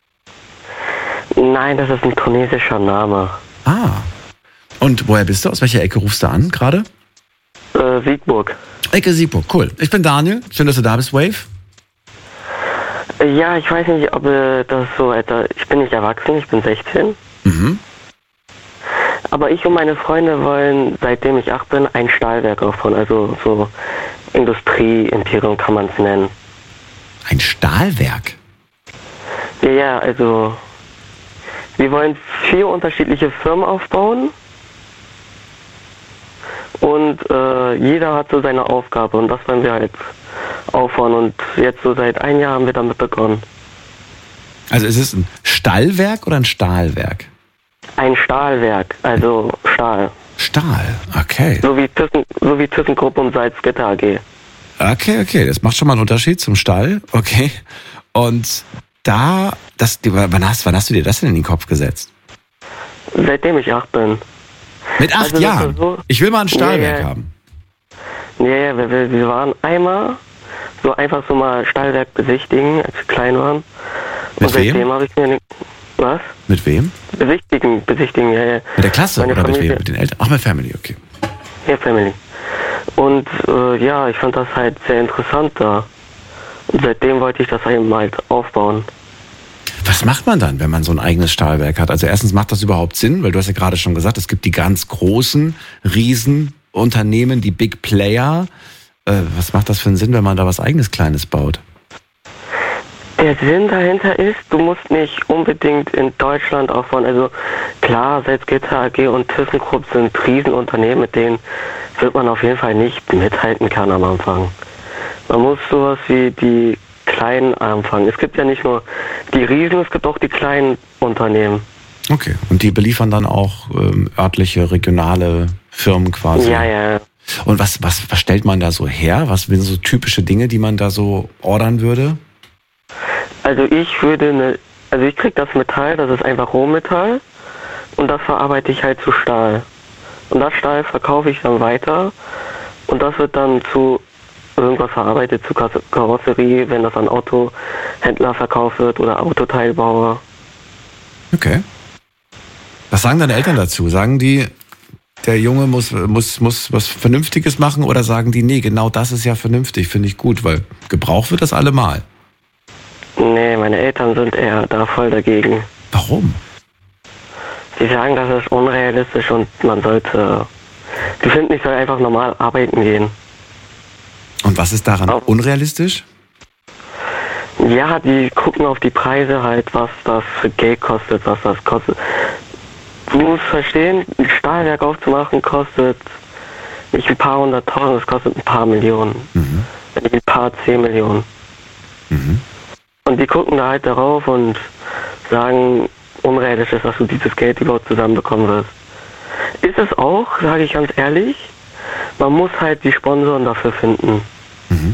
Speaker 7: Nein, das ist ein tunesischer Name.
Speaker 1: Ah. Und woher bist du? Aus welcher Ecke rufst du an gerade?
Speaker 7: Äh, Siegburg.
Speaker 1: Ecke Siegburg, cool. Ich bin Daniel. Schön, dass du da bist, Wave.
Speaker 7: Ja, ich weiß nicht, ob äh, das so etwa... Ich bin nicht erwachsen, ich bin sechzehn.
Speaker 1: Mhm.
Speaker 7: Aber ich und meine Freunde wollen, seitdem ich acht bin, ein Stahlwerk aufbauen. Also so Industrie-Imperium kann man es nennen.
Speaker 1: Ein Stahlwerk?
Speaker 7: Ja, ja, also... Wir wollen vier unterschiedliche Firmen aufbauen und äh, jeder hat so seine Aufgabe und das wollen wir halt aufbauen und jetzt so seit einem Jahr haben wir damit begonnen.
Speaker 1: Also ist es ein Stallwerk oder ein Stahlwerk?
Speaker 7: Ein Stahlwerk, also Stahl.
Speaker 1: Stahl, okay.
Speaker 7: So wie Thyssen, so wie ThyssenKrupp und Salzgitter A G.
Speaker 1: Okay, okay, das macht schon mal einen Unterschied zum Stall, okay. Und da, das, wann hast, wann hast du dir das denn in den Kopf gesetzt?
Speaker 7: Seitdem ich acht bin.
Speaker 1: Mit acht
Speaker 7: also
Speaker 1: Jahren?
Speaker 7: So,
Speaker 1: ich will mal ein Stahlwerk
Speaker 7: ja, ja.
Speaker 1: haben.
Speaker 7: Ja, ja, wir, wir waren einmal so einfach so mal Stahlwerk besichtigen, als wir klein waren.
Speaker 1: Mit
Speaker 7: und
Speaker 1: wem?
Speaker 7: seitdem habe ich mir ne, was?
Speaker 1: Mit wem?
Speaker 7: Besichtigen, besichtigen, ja, ja.
Speaker 1: Mit der Klasse
Speaker 7: Meine
Speaker 1: oder
Speaker 7: Familie,
Speaker 1: mit wem? Mit den Eltern? Ach, mit Family, okay.
Speaker 7: Ja, Family. Und äh, ja, ich fand das halt sehr interessant da. Und seitdem wollte ich das eben halt aufbauen.
Speaker 1: Was macht man dann, wenn man so ein eigenes Stahlwerk hat? Also erstens, macht das überhaupt Sinn? Weil du hast ja gerade schon gesagt, es gibt die ganz großen Riesenunternehmen, die Big Player. Äh, was macht das für einen Sinn, wenn man da was eigenes Kleines baut?
Speaker 7: Der Sinn dahinter ist, du musst nicht unbedingt in Deutschland aufbauen. Also klar, Salzgitter A G und ThyssenKrupp sind Riesenunternehmen, mit denen wird man auf jeden Fall nicht mithalten können am Anfang. Man muss sowas wie die kleinen anfangen. Es gibt ja nicht nur die Riesen, es gibt auch die kleinen Unternehmen.
Speaker 1: Okay, und die beliefern dann auch ähm, örtliche, regionale Firmen quasi?
Speaker 7: Ja, ja.
Speaker 1: Und was, was, was stellt man da so her? Was sind so typische Dinge, die man da so ordern würde?
Speaker 7: Also ich würde eine, also ich krieg das Metall, das ist einfach Rohmetall und das verarbeite ich halt zu Stahl. Und das Stahl verkaufe ich dann weiter und das wird dann zu irgendwas verarbeitet, zu Karosserie, wenn das an Autohändler verkauft wird oder Autoteilbauer.
Speaker 1: Okay. Was sagen deine Eltern dazu? Sagen die, der Junge muss, muss, muss was Vernünftiges machen oder sagen die, nee, genau das ist ja vernünftig, finde ich gut, weil gebraucht wird das allemal.
Speaker 7: Nee, meine Eltern sind eher da voll dagegen.
Speaker 1: Warum?
Speaker 7: Sie sagen, das ist unrealistisch und man sollte, die finden, ich soll einfach normal arbeiten gehen.
Speaker 1: Und was ist daran Auch. unrealistisch?
Speaker 7: Ja, die gucken auf die Preise halt, was das für Geld kostet, was das kostet. Du musst verstehen, ein Stahlwerk aufzumachen kostet nicht ein paar hunderttausend, es kostet ein paar Millionen. Mhm. Ein paar zehn Millionen. Mhm. Und die gucken da halt darauf und sagen, unrealistisch ist, dass du dieses Geld überhaupt zusammenbekommen wirst. Ist es auch, sage ich ganz ehrlich, man muss halt die Sponsoren dafür finden. Mhm.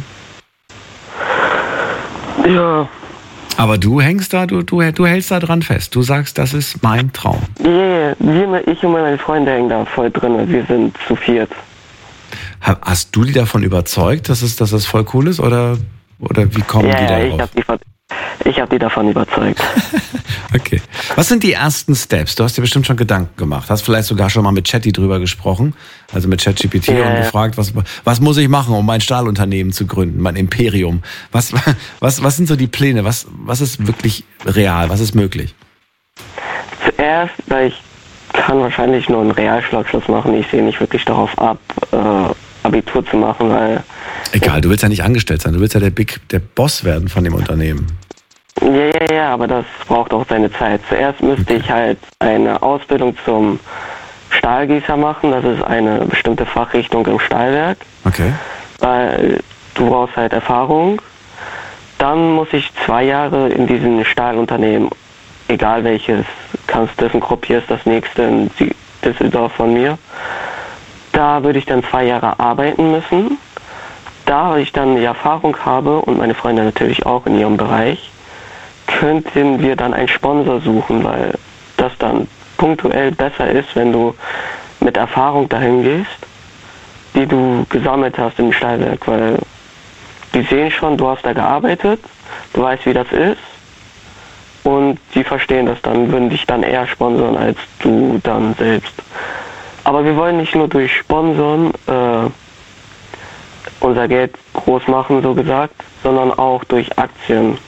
Speaker 7: Ja.
Speaker 1: Aber du hängst da, du, du, du hältst da dran fest. Du sagst, das ist mein Traum.
Speaker 7: Yeah, wir, ich und meine Freunde hängen da voll drin. Wir sind zu viert.
Speaker 1: Hast du die davon überzeugt, dass es, dass das voll cool ist? Oder, oder wie kommen
Speaker 7: ja,
Speaker 1: die darauf?
Speaker 7: Ich habe die, ich hab die davon überzeugt.
Speaker 1: Okay. Was sind die ersten Steps? Du hast dir bestimmt schon Gedanken gemacht. Hast vielleicht sogar schon mal mit Chatty drüber gesprochen. Also mit ChatGPT
Speaker 7: ja,
Speaker 1: und gefragt, was, was muss ich machen, um mein Stahlunternehmen zu gründen, mein Imperium? Was, was, was sind so die Pläne? Was, was ist wirklich real? Was ist möglich?
Speaker 7: Zuerst, weil ich kann wahrscheinlich nur einen Realschulabschluss machen. Ich sehe nicht wirklich darauf ab, äh, Abitur zu machen, weil...
Speaker 1: Egal, du willst ja nicht angestellt sein. Du willst ja der Big, der Boss werden von dem Unternehmen.
Speaker 7: Ja, ja, ja, aber das braucht auch seine Zeit. Zuerst müsste ich halt eine Ausbildung zum Stahlgießer machen. Das ist eine bestimmte Fachrichtung im Stahlwerk.
Speaker 1: Okay.
Speaker 7: Weil du brauchst halt Erfahrung. Dann muss ich zwei Jahre in diesem Stahlunternehmen, egal welches, kannst ThyssenKrupp, hier ist das nächste in Düsseldorf von mir. Da würde ich dann zwei Jahre arbeiten müssen. Da ich dann die Erfahrung habe und meine Freunde natürlich auch in ihrem Bereich, könnten wir dann einen Sponsor suchen, weil das dann punktuell besser ist, wenn du mit Erfahrung dahin gehst, die du gesammelt hast im Stahlwerk, weil die sehen schon, du hast da gearbeitet, du weißt, wie das ist und die verstehen das dann, würden dich dann eher sponsern als du dann selbst. Aber wir wollen nicht nur durch Sponsoren äh, unser Geld groß machen, so gesagt, sondern auch durch Aktien.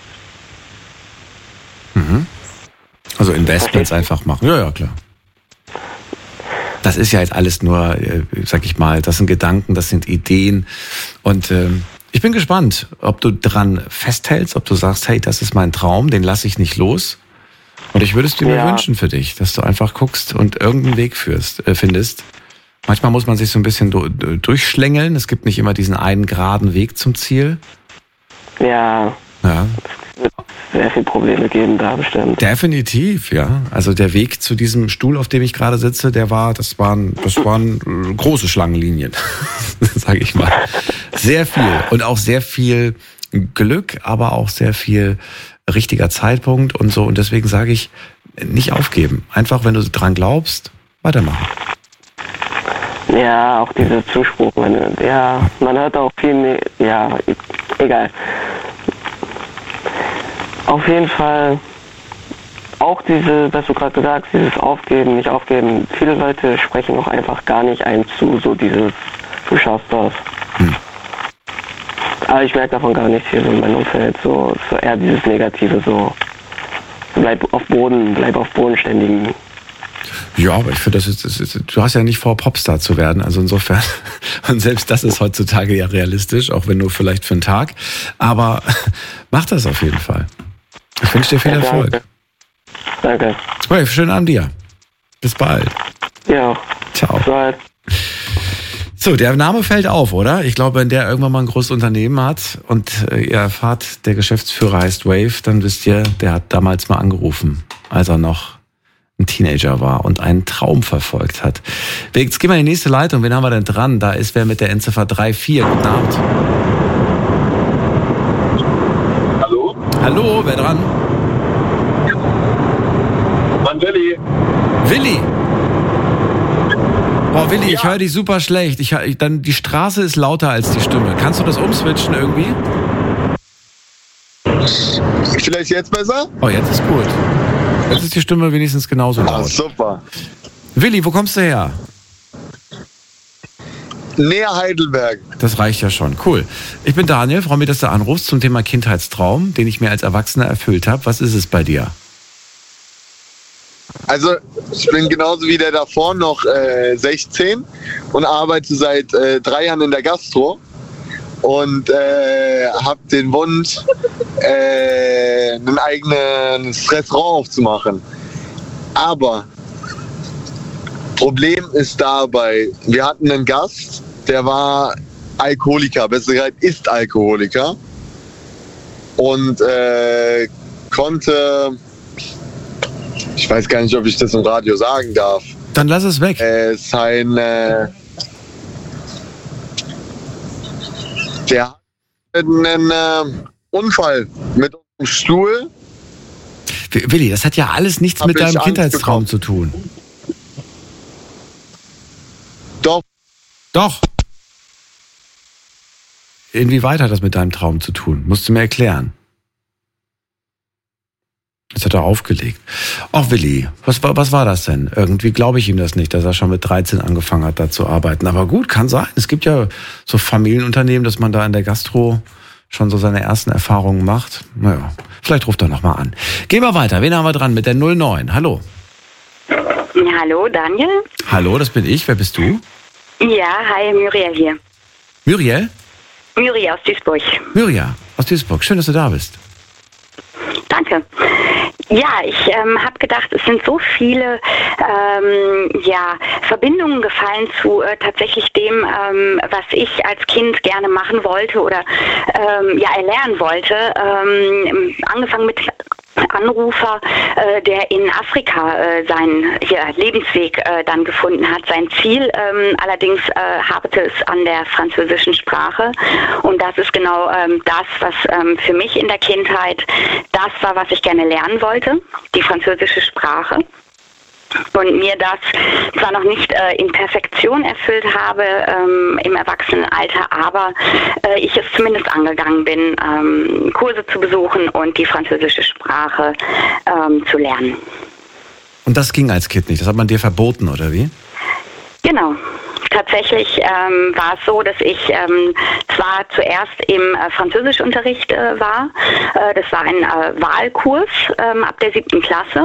Speaker 1: Mhm. Also Investments einfach machen. Ja, ja, klar. Das ist ja jetzt alles nur, sag ich mal, das sind Gedanken, das sind Ideen. Und ähm, ich bin gespannt, ob du dran festhältst, ob du sagst, hey, das ist mein Traum, den lasse ich nicht los. Und ich würde es dir ja. mir wünschen für dich, dass du einfach guckst und irgendeinen Weg führst, äh, findest. Manchmal muss man sich so ein bisschen du, durchschlängeln. Es gibt nicht immer diesen einen geraden Weg zum Ziel.
Speaker 7: Ja.
Speaker 1: Ja.
Speaker 7: Es wird sehr viele Probleme geben da bestimmt.
Speaker 1: Definitiv, ja. Also der Weg zu diesem Stuhl, auf dem ich gerade sitze, der war, das waren, das waren große Schlangenlinien, sage ich mal. Sehr viel und auch sehr viel Glück, aber auch sehr viel richtiger Zeitpunkt und so. Und deswegen sage ich, nicht aufgeben. Einfach, wenn du dran glaubst, weitermachen.
Speaker 7: Ja, auch dieser Zuspruch, man, ja, man hört auch viel mehr, ja, egal. Auf jeden Fall auch diese, was du gerade gesagt hast, dieses Aufgeben, nicht aufgeben. Viele Leute sprechen auch einfach gar nicht ein zu, so dieses, du schaffst das. Hm. Aber ich merke davon gar nichts hier so in meinem Umfeld, so, so eher dieses Negative, so bleib auf Boden, bleib auf bodenständigen.
Speaker 1: Ja, aber ich finde, das ist, das ist, du hast ja nicht vor, Popstar zu werden, also insofern, und selbst das ist heutzutage ja realistisch, auch wenn nur vielleicht für einen Tag, aber mach das auf jeden Fall. Ich wünsche dir viel
Speaker 7: Ja,
Speaker 1: Erfolg.
Speaker 7: danke. Danke.
Speaker 1: Wave, schönen Abend dir. Bis bald.
Speaker 7: Ja.
Speaker 1: Ciao.
Speaker 7: Bis bald.
Speaker 1: So, der Name fällt auf, oder? Ich glaube, wenn der irgendwann mal ein großes Unternehmen hat und äh, ihr erfahrt, der Geschäftsführer heißt Wave, dann wisst ihr, der hat damals mal angerufen, als er noch ein Teenager war und einen Traum verfolgt hat. Jetzt gehen wir in die nächste Leitung. Wen haben wir denn dran? Da ist wer mit der Endziffer drei vier. Guten Abend.
Speaker 8: Hallo?
Speaker 1: Hallo, wer dran?
Speaker 8: Mann, Willi.
Speaker 1: Willi. Boah, Willi, ja. Ich höre dich super schlecht. Ich, ich, dann, die Straße ist lauter als die Stimme. Kannst du das umswitchen irgendwie?
Speaker 8: Vielleicht jetzt besser?
Speaker 1: Oh, jetzt ist gut. Jetzt ist die Stimme wenigstens genauso laut.
Speaker 8: Ah, super.
Speaker 1: Willi, wo kommst du her?
Speaker 8: Näher Heidelberg.
Speaker 1: Das reicht ja schon. Cool. Ich bin Daniel, freue mich, dass du anrufst zum Thema Kindheitstraum, den ich mir als Erwachsener erfüllt habe. Was ist es bei dir?
Speaker 8: Also ich bin genauso wie der davor noch äh, sechzehn und arbeite seit äh, drei Jahren in der Gastro und äh, habe den Wunsch, äh, ein eigenes Restaurant aufzumachen. Aber Problem ist dabei, wir hatten einen Gast, der war Alkoholiker, besser gesagt ist Alkoholiker und äh, konnte... Ich weiß gar nicht, ob ich das im Radio sagen darf.
Speaker 1: Dann lass es weg.
Speaker 8: Äh, sein, äh, der hat einen äh, Unfall mit einem Stuhl.
Speaker 1: Willi, das hat ja alles nichts
Speaker 8: Hab
Speaker 1: mit deinem
Speaker 8: Angst
Speaker 1: Kindheitstraum
Speaker 8: bekommen.
Speaker 1: zu tun.
Speaker 8: Doch.
Speaker 1: Doch. Inwieweit hat das mit deinem Traum zu tun? Musst du mir erklären. Jetzt hat er aufgelegt. Ach Willi, was war, was war das denn? Irgendwie glaube ich ihm das nicht, dass er schon mit dreizehn angefangen hat, da zu arbeiten. Aber gut, kann sein. Es gibt ja so Familienunternehmen, dass man da in der Gastro schon so seine ersten Erfahrungen macht. Naja, vielleicht ruft er nochmal an. Gehen wir weiter. Wen haben wir dran mit der null neun? Hallo.
Speaker 9: Hallo, Daniel.
Speaker 1: Hallo, das bin ich. Wer bist du?
Speaker 9: Ja, hi, Muriel hier.
Speaker 1: Muriel?
Speaker 9: Muriel aus Duisburg.
Speaker 1: Muriel aus Duisburg. Schön, dass du da bist.
Speaker 9: Danke. Ja, ich ähm, habe gedacht, es sind so viele ähm, ja, Verbindungen gefallen zu äh, tatsächlich dem, ähm, was ich als Kind gerne machen wollte oder ähm, ja erlernen wollte. Ähm, angefangen mit Anrufer, äh, der in Afrika äh, seinen ja, Lebensweg äh, dann gefunden hat. Sein Ziel ähm, allerdings äh, haperte es an der französischen Sprache. Und das ist genau ähm, das, was ähm, für mich in der Kindheit das war, was ich gerne lernen wollte, die französische Sprache. Und mir das zwar noch nicht äh, in Perfektion erfüllt habe ähm, im Erwachsenenalter, aber äh, ich es zumindest angegangen bin, ähm, Kurse zu besuchen und die französische Sprache ähm, zu lernen.
Speaker 1: Und das ging als Kind nicht? Das hat man dir verboten, oder wie?
Speaker 9: Genau. Tatsächlich ähm, war es so, dass ich ähm, zwar zuerst im äh, Französischunterricht äh, war. Äh, das war ein äh, Wahlkurs ähm, ab der siebten Klasse.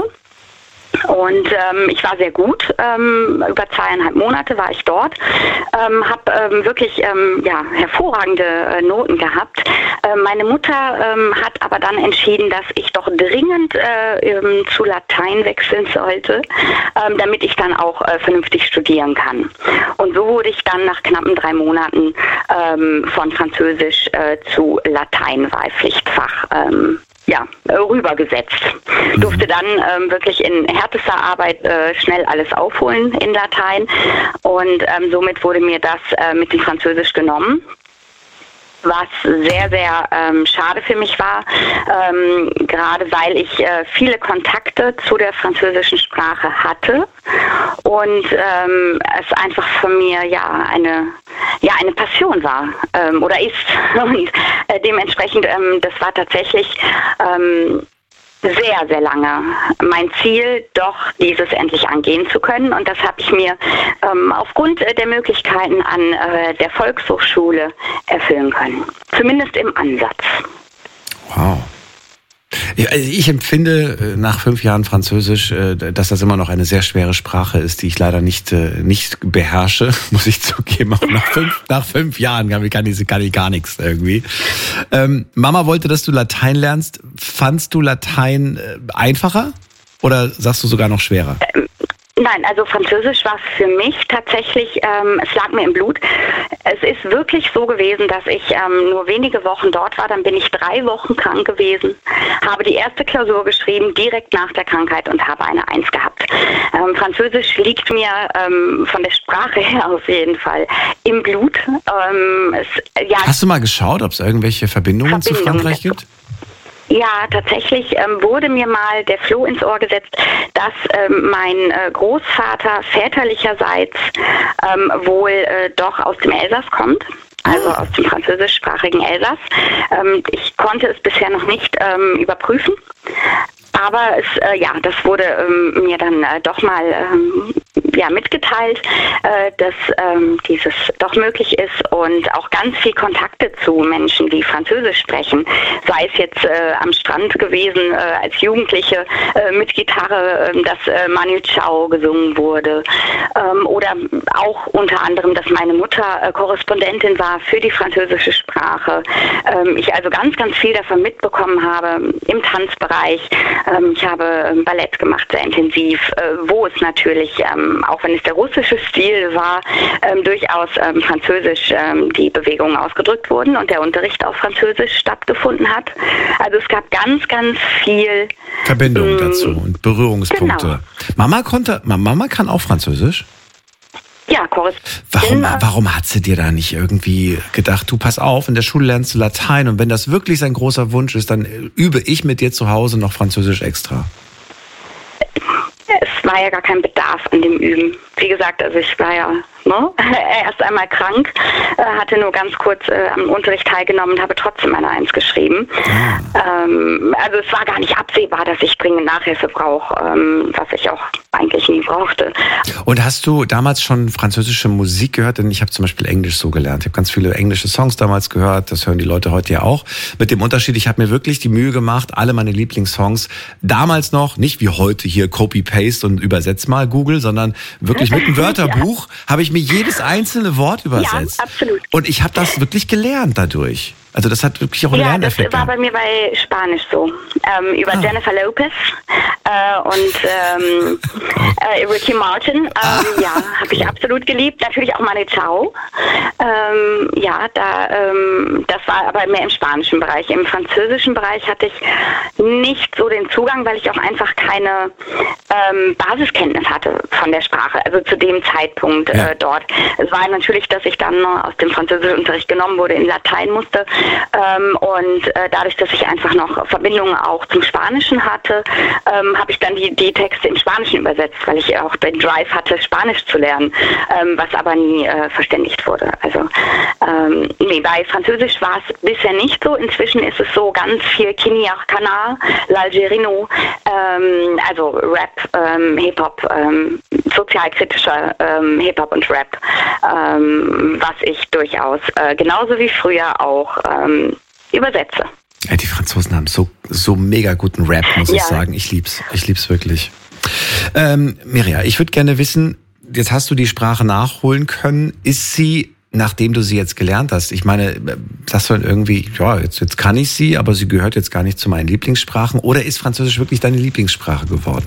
Speaker 9: Und ähm, ich war sehr gut, ähm, über zweieinhalb Monate war ich dort, ähm, habe ähm, wirklich ähm, ja, hervorragende äh, Noten gehabt. Äh, meine Mutter ähm, hat aber dann entschieden, dass ich doch dringend äh, ähm, zu Latein wechseln sollte, ähm, damit ich dann auch äh, vernünftig studieren kann. Und so wurde ich dann nach knappen drei Monaten ähm, von Französisch äh, zu Latein Wahlpflichtfach ähm, ja, rübergesetzt. Durfte dann ähm, wirklich in härtester Arbeit äh, schnell alles aufholen in Latein und ähm, somit wurde mir das äh, mit dem Französisch genommen. Was sehr, sehr ähm, schade für mich war, ähm, gerade weil ich äh, viele Kontakte zu der französischen Sprache hatte und ähm, es einfach von mir ja eine, ja, eine Passion war ähm, oder ist. Und äh, dementsprechend, ähm, das war tatsächlich ähm, sehr, sehr lange mein Ziel, doch dieses endlich angehen zu können. Und das habe ich mir ähm, aufgrund der Möglichkeiten an äh, der Volkshochschule erfüllen können. Zumindest im Ansatz.
Speaker 1: Wow. Ich empfinde nach fünf Jahren Französisch, dass das immer noch eine sehr schwere Sprache ist, die ich leider nicht, nicht beherrsche, muss ich zugeben. Auch nach fünf, nach fünf Jahren kann ich, kann ich, kann ich gar nichts irgendwie. Ähm, Mama wollte, dass du Latein lernst. Fandst du Latein einfacher oder sagst du sogar noch schwerer?
Speaker 9: Ähm. Nein, also Französisch war für mich tatsächlich, ähm, es lag mir im Blut. Es ist wirklich so gewesen, dass ich ähm, nur wenige Wochen dort war, dann bin ich drei Wochen krank gewesen, habe die erste Klausur geschrieben, direkt nach der Krankheit und habe eine Eins gehabt. Ähm, Französisch liegt mir ähm, von der Sprache her auf jeden Fall im Blut. Ähm, es, ja,
Speaker 1: Hast du mal geschaut, ob es irgendwelche Verbindungen, Verbindungen zu Frankreich gibt?
Speaker 9: Ja, tatsächlich ähm, wurde mir mal der Floh ins Ohr gesetzt, dass ähm, mein äh, Großvater väterlicherseits ähm, wohl äh, doch aus dem Elsass kommt. Also aus dem französischsprachigen Elsass. Ähm, ich konnte es bisher noch nicht ähm, überprüfen. Aber es, äh, ja, das wurde ähm, mir dann äh, doch mal ähm, ja, mitgeteilt, äh, dass ähm, dieses doch möglich ist und auch ganz viel Kontakte zu Menschen, die Französisch sprechen. Sei es jetzt äh, am Strand gewesen, äh, als Jugendliche äh, mit Gitarre, äh, dass äh, Manu Chao gesungen wurde. Ähm, oder auch unter anderem, dass meine Mutter äh, Korrespondentin war für die französische Sprache. Ähm, ich also ganz, ganz viel davon mitbekommen habe im Tanzbereich. Ähm, ich habe ähm, Ballett gemacht, sehr intensiv, äh, wo es natürlich, ähm, auch wenn es der russische Stil war, ähm, durchaus ähm, französisch ähm, die Bewegungen ausgedrückt wurden und der Unterricht auf Französisch stattgefunden hat. Also es gab ganz, ganz viel
Speaker 1: Verbindung
Speaker 9: ähm,
Speaker 1: dazu und Berührungspunkte.
Speaker 9: Genau.
Speaker 1: Mama konnte, Mama kann auch Französisch?
Speaker 9: Ja,
Speaker 1: warum, warum hat sie dir da nicht irgendwie gedacht, du pass auf, in der Schule lernst du Latein und wenn das wirklich sein großer Wunsch ist, dann übe ich mit dir zu Hause noch Französisch extra?
Speaker 9: Es war ja gar kein Bedarf an dem Üben. Wie gesagt, also ich war ja ne, erst einmal krank, äh, hatte nur ganz kurz äh, am Unterricht teilgenommen und habe trotzdem eine Eins geschrieben. Ah. Ähm, also es war gar nicht absehbar, dass ich dringend Nachhilfe brauche, ähm, was ich auch eigentlich nie brauchte.
Speaker 1: Und hast du damals schon französische Musik gehört? Denn ich habe zum Beispiel Englisch so gelernt. Ich habe ganz viele englische Songs damals gehört. Das hören die Leute heute ja auch. Mit dem Unterschied, ich habe mir wirklich die Mühe gemacht, alle meine Lieblingssongs damals noch, nicht wie heute hier Copy-Paste und übersetz mal Google, sondern wirklich mit einem Wörterbuch ja. habe ich mir jedes einzelne Wort übersetzt.
Speaker 9: Ja, absolut.
Speaker 1: Und ich habe das wirklich gelernt dadurch. Also das hat wirklich auch einen
Speaker 9: ja,
Speaker 1: Lerneffekt.
Speaker 9: Das war bei mir bei Spanisch so. Ähm, über ah. Jennifer Lopez äh, und ähm, äh, Ricky Martin. Ähm, ah. Ja, habe ich absolut geliebt. Natürlich auch Manu Chao. Ähm, ja, da, ähm, das war aber mehr im spanischen Bereich. Im französischen Bereich hatte ich nicht so den Zugang, weil ich auch einfach keine ähm, Basiskenntnis hatte von der Sprache. Also zu dem Zeitpunkt ja. äh, dort. Es war natürlich, dass ich dann aus dem Französischunterricht genommen wurde, in Latein musste. Ähm, und äh, dadurch, dass ich einfach noch Verbindungen auch zum Spanischen hatte, ähm, habe ich dann die, die Texte im Spanischen übersetzt, weil ich auch den Drive hatte, Spanisch zu lernen, ähm, was aber nie äh, verständigt wurde. Also ähm, nee, bei Französisch war es bisher nicht so. Inzwischen ist es so ganz viel Kini Arcana, L'Algerino, ähm, also Rap, ähm, Hip-Hop, ähm, sozialkritischer ähm, Hip-Hop und Rap, ähm, was ich durchaus äh, genauso wie früher auch ähm, übersetze.
Speaker 1: Ja, die Franzosen haben so, so mega guten Rap, muss ja. ich sagen. Ich lieb's. Ich lieb's wirklich. Ähm, Mirja, ich würde gerne wissen, jetzt hast du die Sprache nachholen können. Ist sie, nachdem du sie jetzt gelernt hast, ich meine, sagst du dann irgendwie, ja, jetzt, jetzt kann ich sie, aber sie gehört jetzt gar nicht zu meinen Lieblingssprachen, oder ist Französisch wirklich deine Lieblingssprache geworden?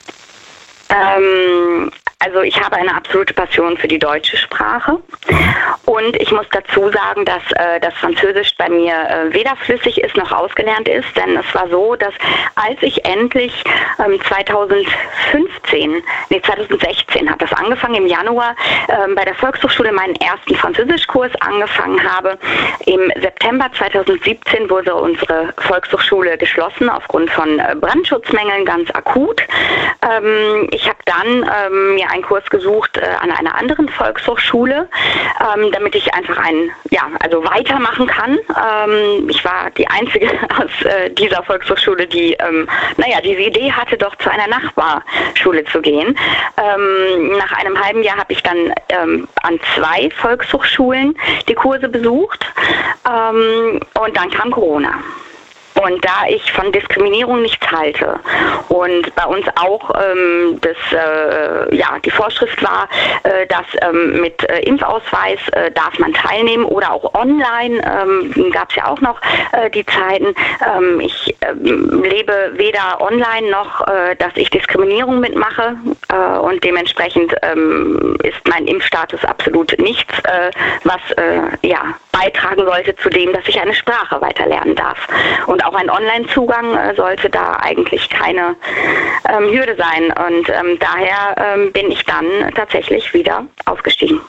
Speaker 9: Ähm, also ich habe eine absolute Passion für die deutsche Sprache und ich muss dazu sagen, dass äh, das Französisch bei mir äh, weder flüssig ist noch ausgelernt ist, denn es war so, dass als ich endlich ähm, zweitausendfünfzehn, nee zweitausendsechzehn hat das angefangen, im Januar ähm, bei der Volkshochschule meinen ersten Französischkurs angefangen habe. Im September zweitausendsiebzehn wurde unsere Volkshochschule geschlossen aufgrund von äh, Brandschutzmängeln, ganz akut. Ähm, ich habe dann ähm, mir einen Kurs gesucht äh, an einer anderen Volkshochschule, ähm, damit ich einfach ein, ja, also weitermachen kann. Ähm, ich war die einzige aus äh, dieser Volkshochschule, die, ähm, naja, diese Idee hatte, doch zu einer Nachbarschule zu gehen. Ähm, nach einem halben Jahr habe ich dann ähm, an zwei Volkshochschulen die Kurse besucht ähm, und dann kam Corona. Und da ich von Diskriminierung nichts halte und bei uns auch ähm, das, äh, ja, die Vorschrift war, äh, dass ähm, mit äh, Impfausweis äh, darf man teilnehmen oder auch online, ähm, gab es ja auch noch äh, die Zeiten. Ähm, ich äh, lebe weder online noch, äh, dass ich Diskriminierung mitmache äh, und dementsprechend ähm, ist mein Impfstatus absolut nichts, äh, was äh, ja, beitragen sollte zu dem, dass ich eine Sprache weiterlernen darf. Und auch ein Online-Zugang äh, sollte da eigentlich keine ähm, Hürde sein. Und ähm, daher ähm, bin ich dann tatsächlich wieder ausgestiegen.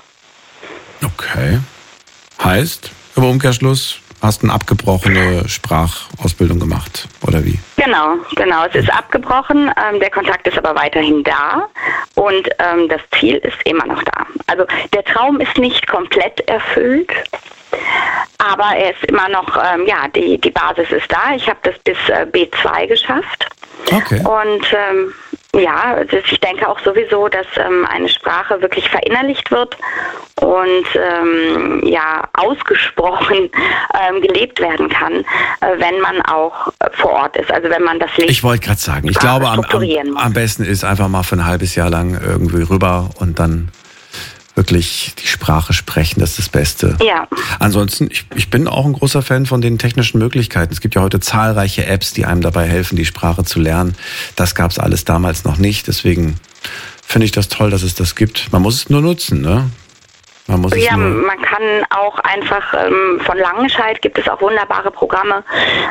Speaker 1: Okay. Heißt, im Umkehrschluss, hast eine abgebrochene Sprachausbildung gemacht, oder wie?
Speaker 9: Genau, genau. Es ist abgebrochen, ähm, der Kontakt ist aber weiterhin da und ähm, das Ziel ist immer noch da. Also der Traum ist nicht komplett erfüllt, aber er ist immer noch, ähm, ja, die, die Basis ist da. Ich habe das bis äh, B zwei geschafft.
Speaker 1: Okay.
Speaker 9: Und ähm, ja, das, ich denke auch sowieso, dass ähm, eine Sprache wirklich verinnerlicht wird und ähm, ja ausgesprochen ähm, gelebt werden kann, äh, wenn man auch äh, vor Ort ist. Also wenn man das Leben.
Speaker 1: Ich wollte gerade sagen, ich glaube, am, am, am besten ist einfach mal für ein halbes Jahr lang irgendwie rüber und dann wirklich die Sprache sprechen, das ist das Beste.
Speaker 9: Ja.
Speaker 1: Ansonsten, ich, ich bin auch ein großer Fan von den technischen Möglichkeiten. Es gibt ja heute zahlreiche Apps, die einem dabei helfen, die Sprache zu lernen. Das gab es alles damals noch nicht. Deswegen finde ich das toll, dass es das gibt. Man muss es nur nutzen, ne? Man muss
Speaker 9: ja,
Speaker 1: es nur
Speaker 9: man kann auch einfach, ähm, von Langenscheidt gibt es auch wunderbare Programme,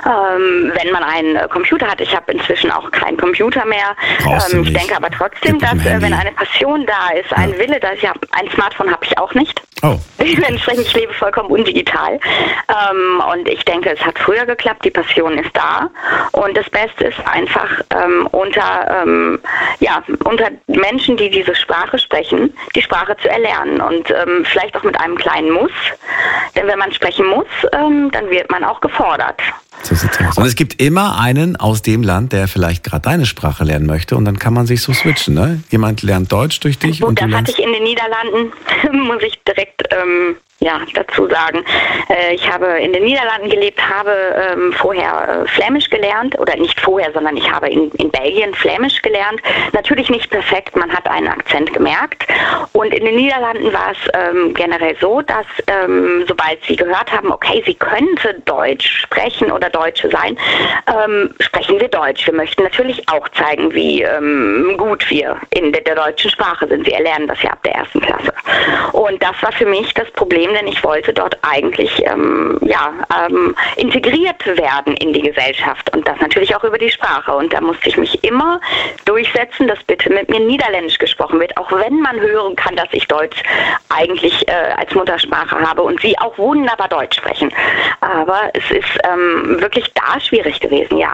Speaker 9: ähm, wenn man einen Computer hat. Ich habe inzwischen auch keinen Computer mehr. Ähm, ich denke aber trotzdem, dass äh, wenn eine Passion da ist, ein ja. Wille, dass ich hab, ein Smartphone habe ich auch nicht.
Speaker 1: Oh.
Speaker 9: Dementsprechend, ich lebe vollkommen undigital. Ähm, und ich denke, es hat früher geklappt, die Passion ist da. Und das Beste ist einfach ähm, unter, ähm, ja, unter Menschen, die diese Sprache sprechen, die Sprache zu erlernen. Und ähm, vielleicht auch mit einem kleinen Muss. Denn wenn man sprechen muss, ähm, dann wird man auch gefordert.
Speaker 1: So sieht's aus. Und es gibt immer einen aus dem Land, der vielleicht gerade deine Sprache lernen möchte und dann kann man sich so switchen, ne? Jemand lernt Deutsch durch dich.
Speaker 9: Gut,
Speaker 1: und
Speaker 9: das hatte ich in den Niederlanden, muss ich direkt ähm, ja, dazu sagen. Äh, ich habe in den Niederlanden gelebt, habe ähm, vorher äh, Flämisch gelernt, oder nicht vorher, sondern ich habe in, in Belgien Flämisch gelernt. Natürlich nicht perfekt, man hat einen Akzent gemerkt. Und in den Niederlanden war es ähm, generell so, dass ähm, sobald sie gehört haben, okay, sie könnte Deutsch sprechen oder Deutsche sein, ähm, sprechen wir Deutsch. Wir möchten natürlich auch zeigen, wie ähm, gut wir in der, der deutschen Sprache sind. Sie erlernen das ja ab der ersten Klasse. Und das war für mich das Problem, denn ich wollte dort eigentlich ähm, ja, ähm, integriert werden in die Gesellschaft und das natürlich auch über die Sprache. Und da musste ich mich immer durchsetzen, dass bitte mit mir Niederländisch gesprochen wird, auch wenn man hören kann, dass ich Deutsch eigentlich äh, als Muttersprache habe und sie auch wunderbar Deutsch sprechen. Aber es ist ähm, wirklich da schwierig gewesen, ja.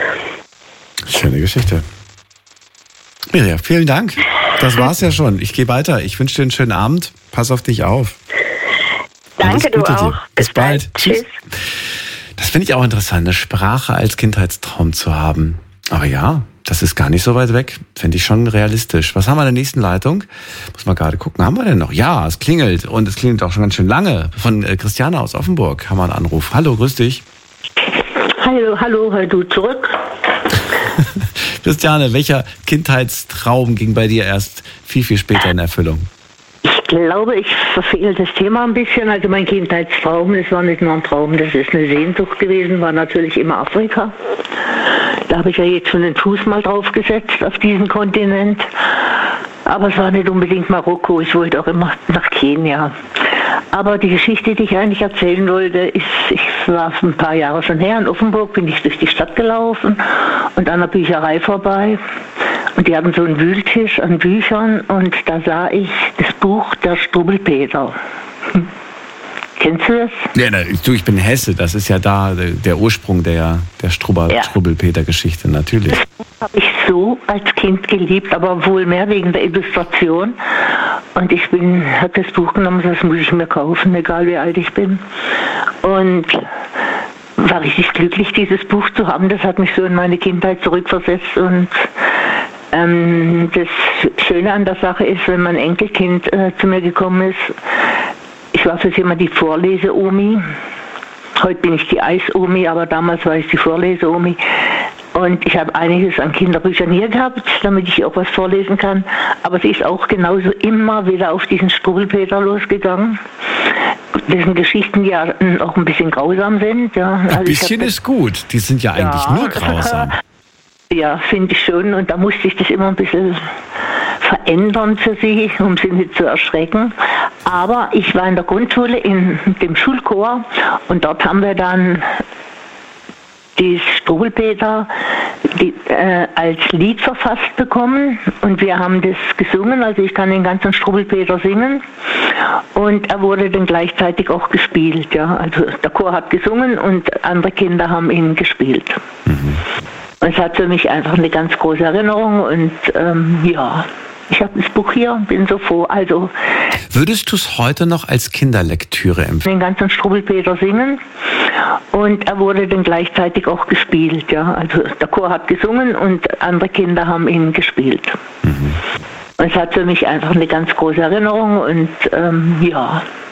Speaker 1: Schöne Geschichte. Mirja, vielen Dank. Das war's ja schon. Ich gehe weiter. Ich wünsche dir einen schönen Abend. Pass auf dich auf.
Speaker 9: Danke, du auch.
Speaker 1: Bis, Bis bald. bald. Tschüss. Das finde ich auch interessant, eine Sprache als Kindheitstraum zu haben. Aber ja, das ist gar nicht so weit weg. Finde ich schon realistisch. Was haben wir in der nächsten Leitung? Muss mal gerade gucken. Haben wir denn noch? Ja, es klingelt. Und es klingelt auch schon ganz schön lange. Von äh, Christiane aus Offenburg haben wir einen Anruf. Hallo, grüß dich.
Speaker 10: Hallo, hallo, hör du zurück.
Speaker 1: Christiane, welcher Kindheitstraum ging bei dir erst viel, viel später in Erfüllung?
Speaker 10: Ich glaube, ich verfehle das Thema ein bisschen. Also mein Kindheitstraum, das war nicht nur ein Traum, das ist eine Sehnsucht gewesen, war natürlich immer Afrika. Da habe ich ja jetzt schon den Fuß mal drauf gesetzt auf diesen Kontinent. Aber es war nicht unbedingt Marokko, ich wollte auch immer nach Kenia. Aber die Geschichte, die ich eigentlich erzählen wollte, ist, ich war ein paar Jahre schon her in Offenburg, bin ich durch die Stadt gelaufen und an der Bücherei vorbei. Und die hatten so einen Wühltisch an Büchern und da sah ich das Buch Der Struwwelpeter. Hm. Kennst du das?
Speaker 1: Ja, na, du, ich bin Hesse, das ist ja da der, der Ursprung der, der ja. Struwwelpeter-Geschichte, natürlich.
Speaker 10: Das Buch habe ich so als Kind geliebt, aber wohl mehr wegen der Illustration. Und ich bin, habe das Buch genommen, das muss ich mir kaufen, egal wie alt ich bin. Und war richtig glücklich, dieses Buch zu haben. Das hat mich so in meine Kindheit zurückversetzt. Und ähm, das Schöne an der Sache ist, wenn mein Enkelkind äh, zu mir gekommen ist, ich war für sie immer die Vorlese-Omi. Heute bin ich die Eis-Omi, aber damals war ich die Vorlese-Omi. Und ich habe einiges an Kinderbüchern hier gehabt, damit ich auch was vorlesen kann. Aber sie ist auch genauso immer wieder auf diesen Struwwelpeter losgegangen, dessen Geschichten ja auch ein bisschen grausam sind. Ja. Also
Speaker 1: ein bisschen ist gut, die sind ja eigentlich ja. nur grausam.
Speaker 10: Ja, finde ich schon. Und da musste ich das immer ein bisschen verändern für sie, um sie nicht zu erschrecken. Aber ich war in der Grundschule in dem Schulchor und dort haben wir dann die Struwwelpeter die, äh, als Lied verfasst bekommen und wir haben das gesungen, also ich kann den ganzen Struwwelpeter singen und er wurde dann gleichzeitig auch gespielt, ja, also der Chor hat gesungen und andere Kinder haben ihn gespielt. Mhm. Und es hat für mich einfach eine ganz große Erinnerung und ähm, ja, ich habe das Buch hier und bin so froh. Also
Speaker 1: würdest du es heute noch als Kinderlektüre empfehlen?
Speaker 10: Den ganzen Struwwelpeter singen und er wurde dann gleichzeitig auch gespielt. Ja, also der Chor hat gesungen und andere Kinder haben ihn gespielt. Mhm. Und es hat für mich einfach eine ganz große Erinnerung und ähm, ja.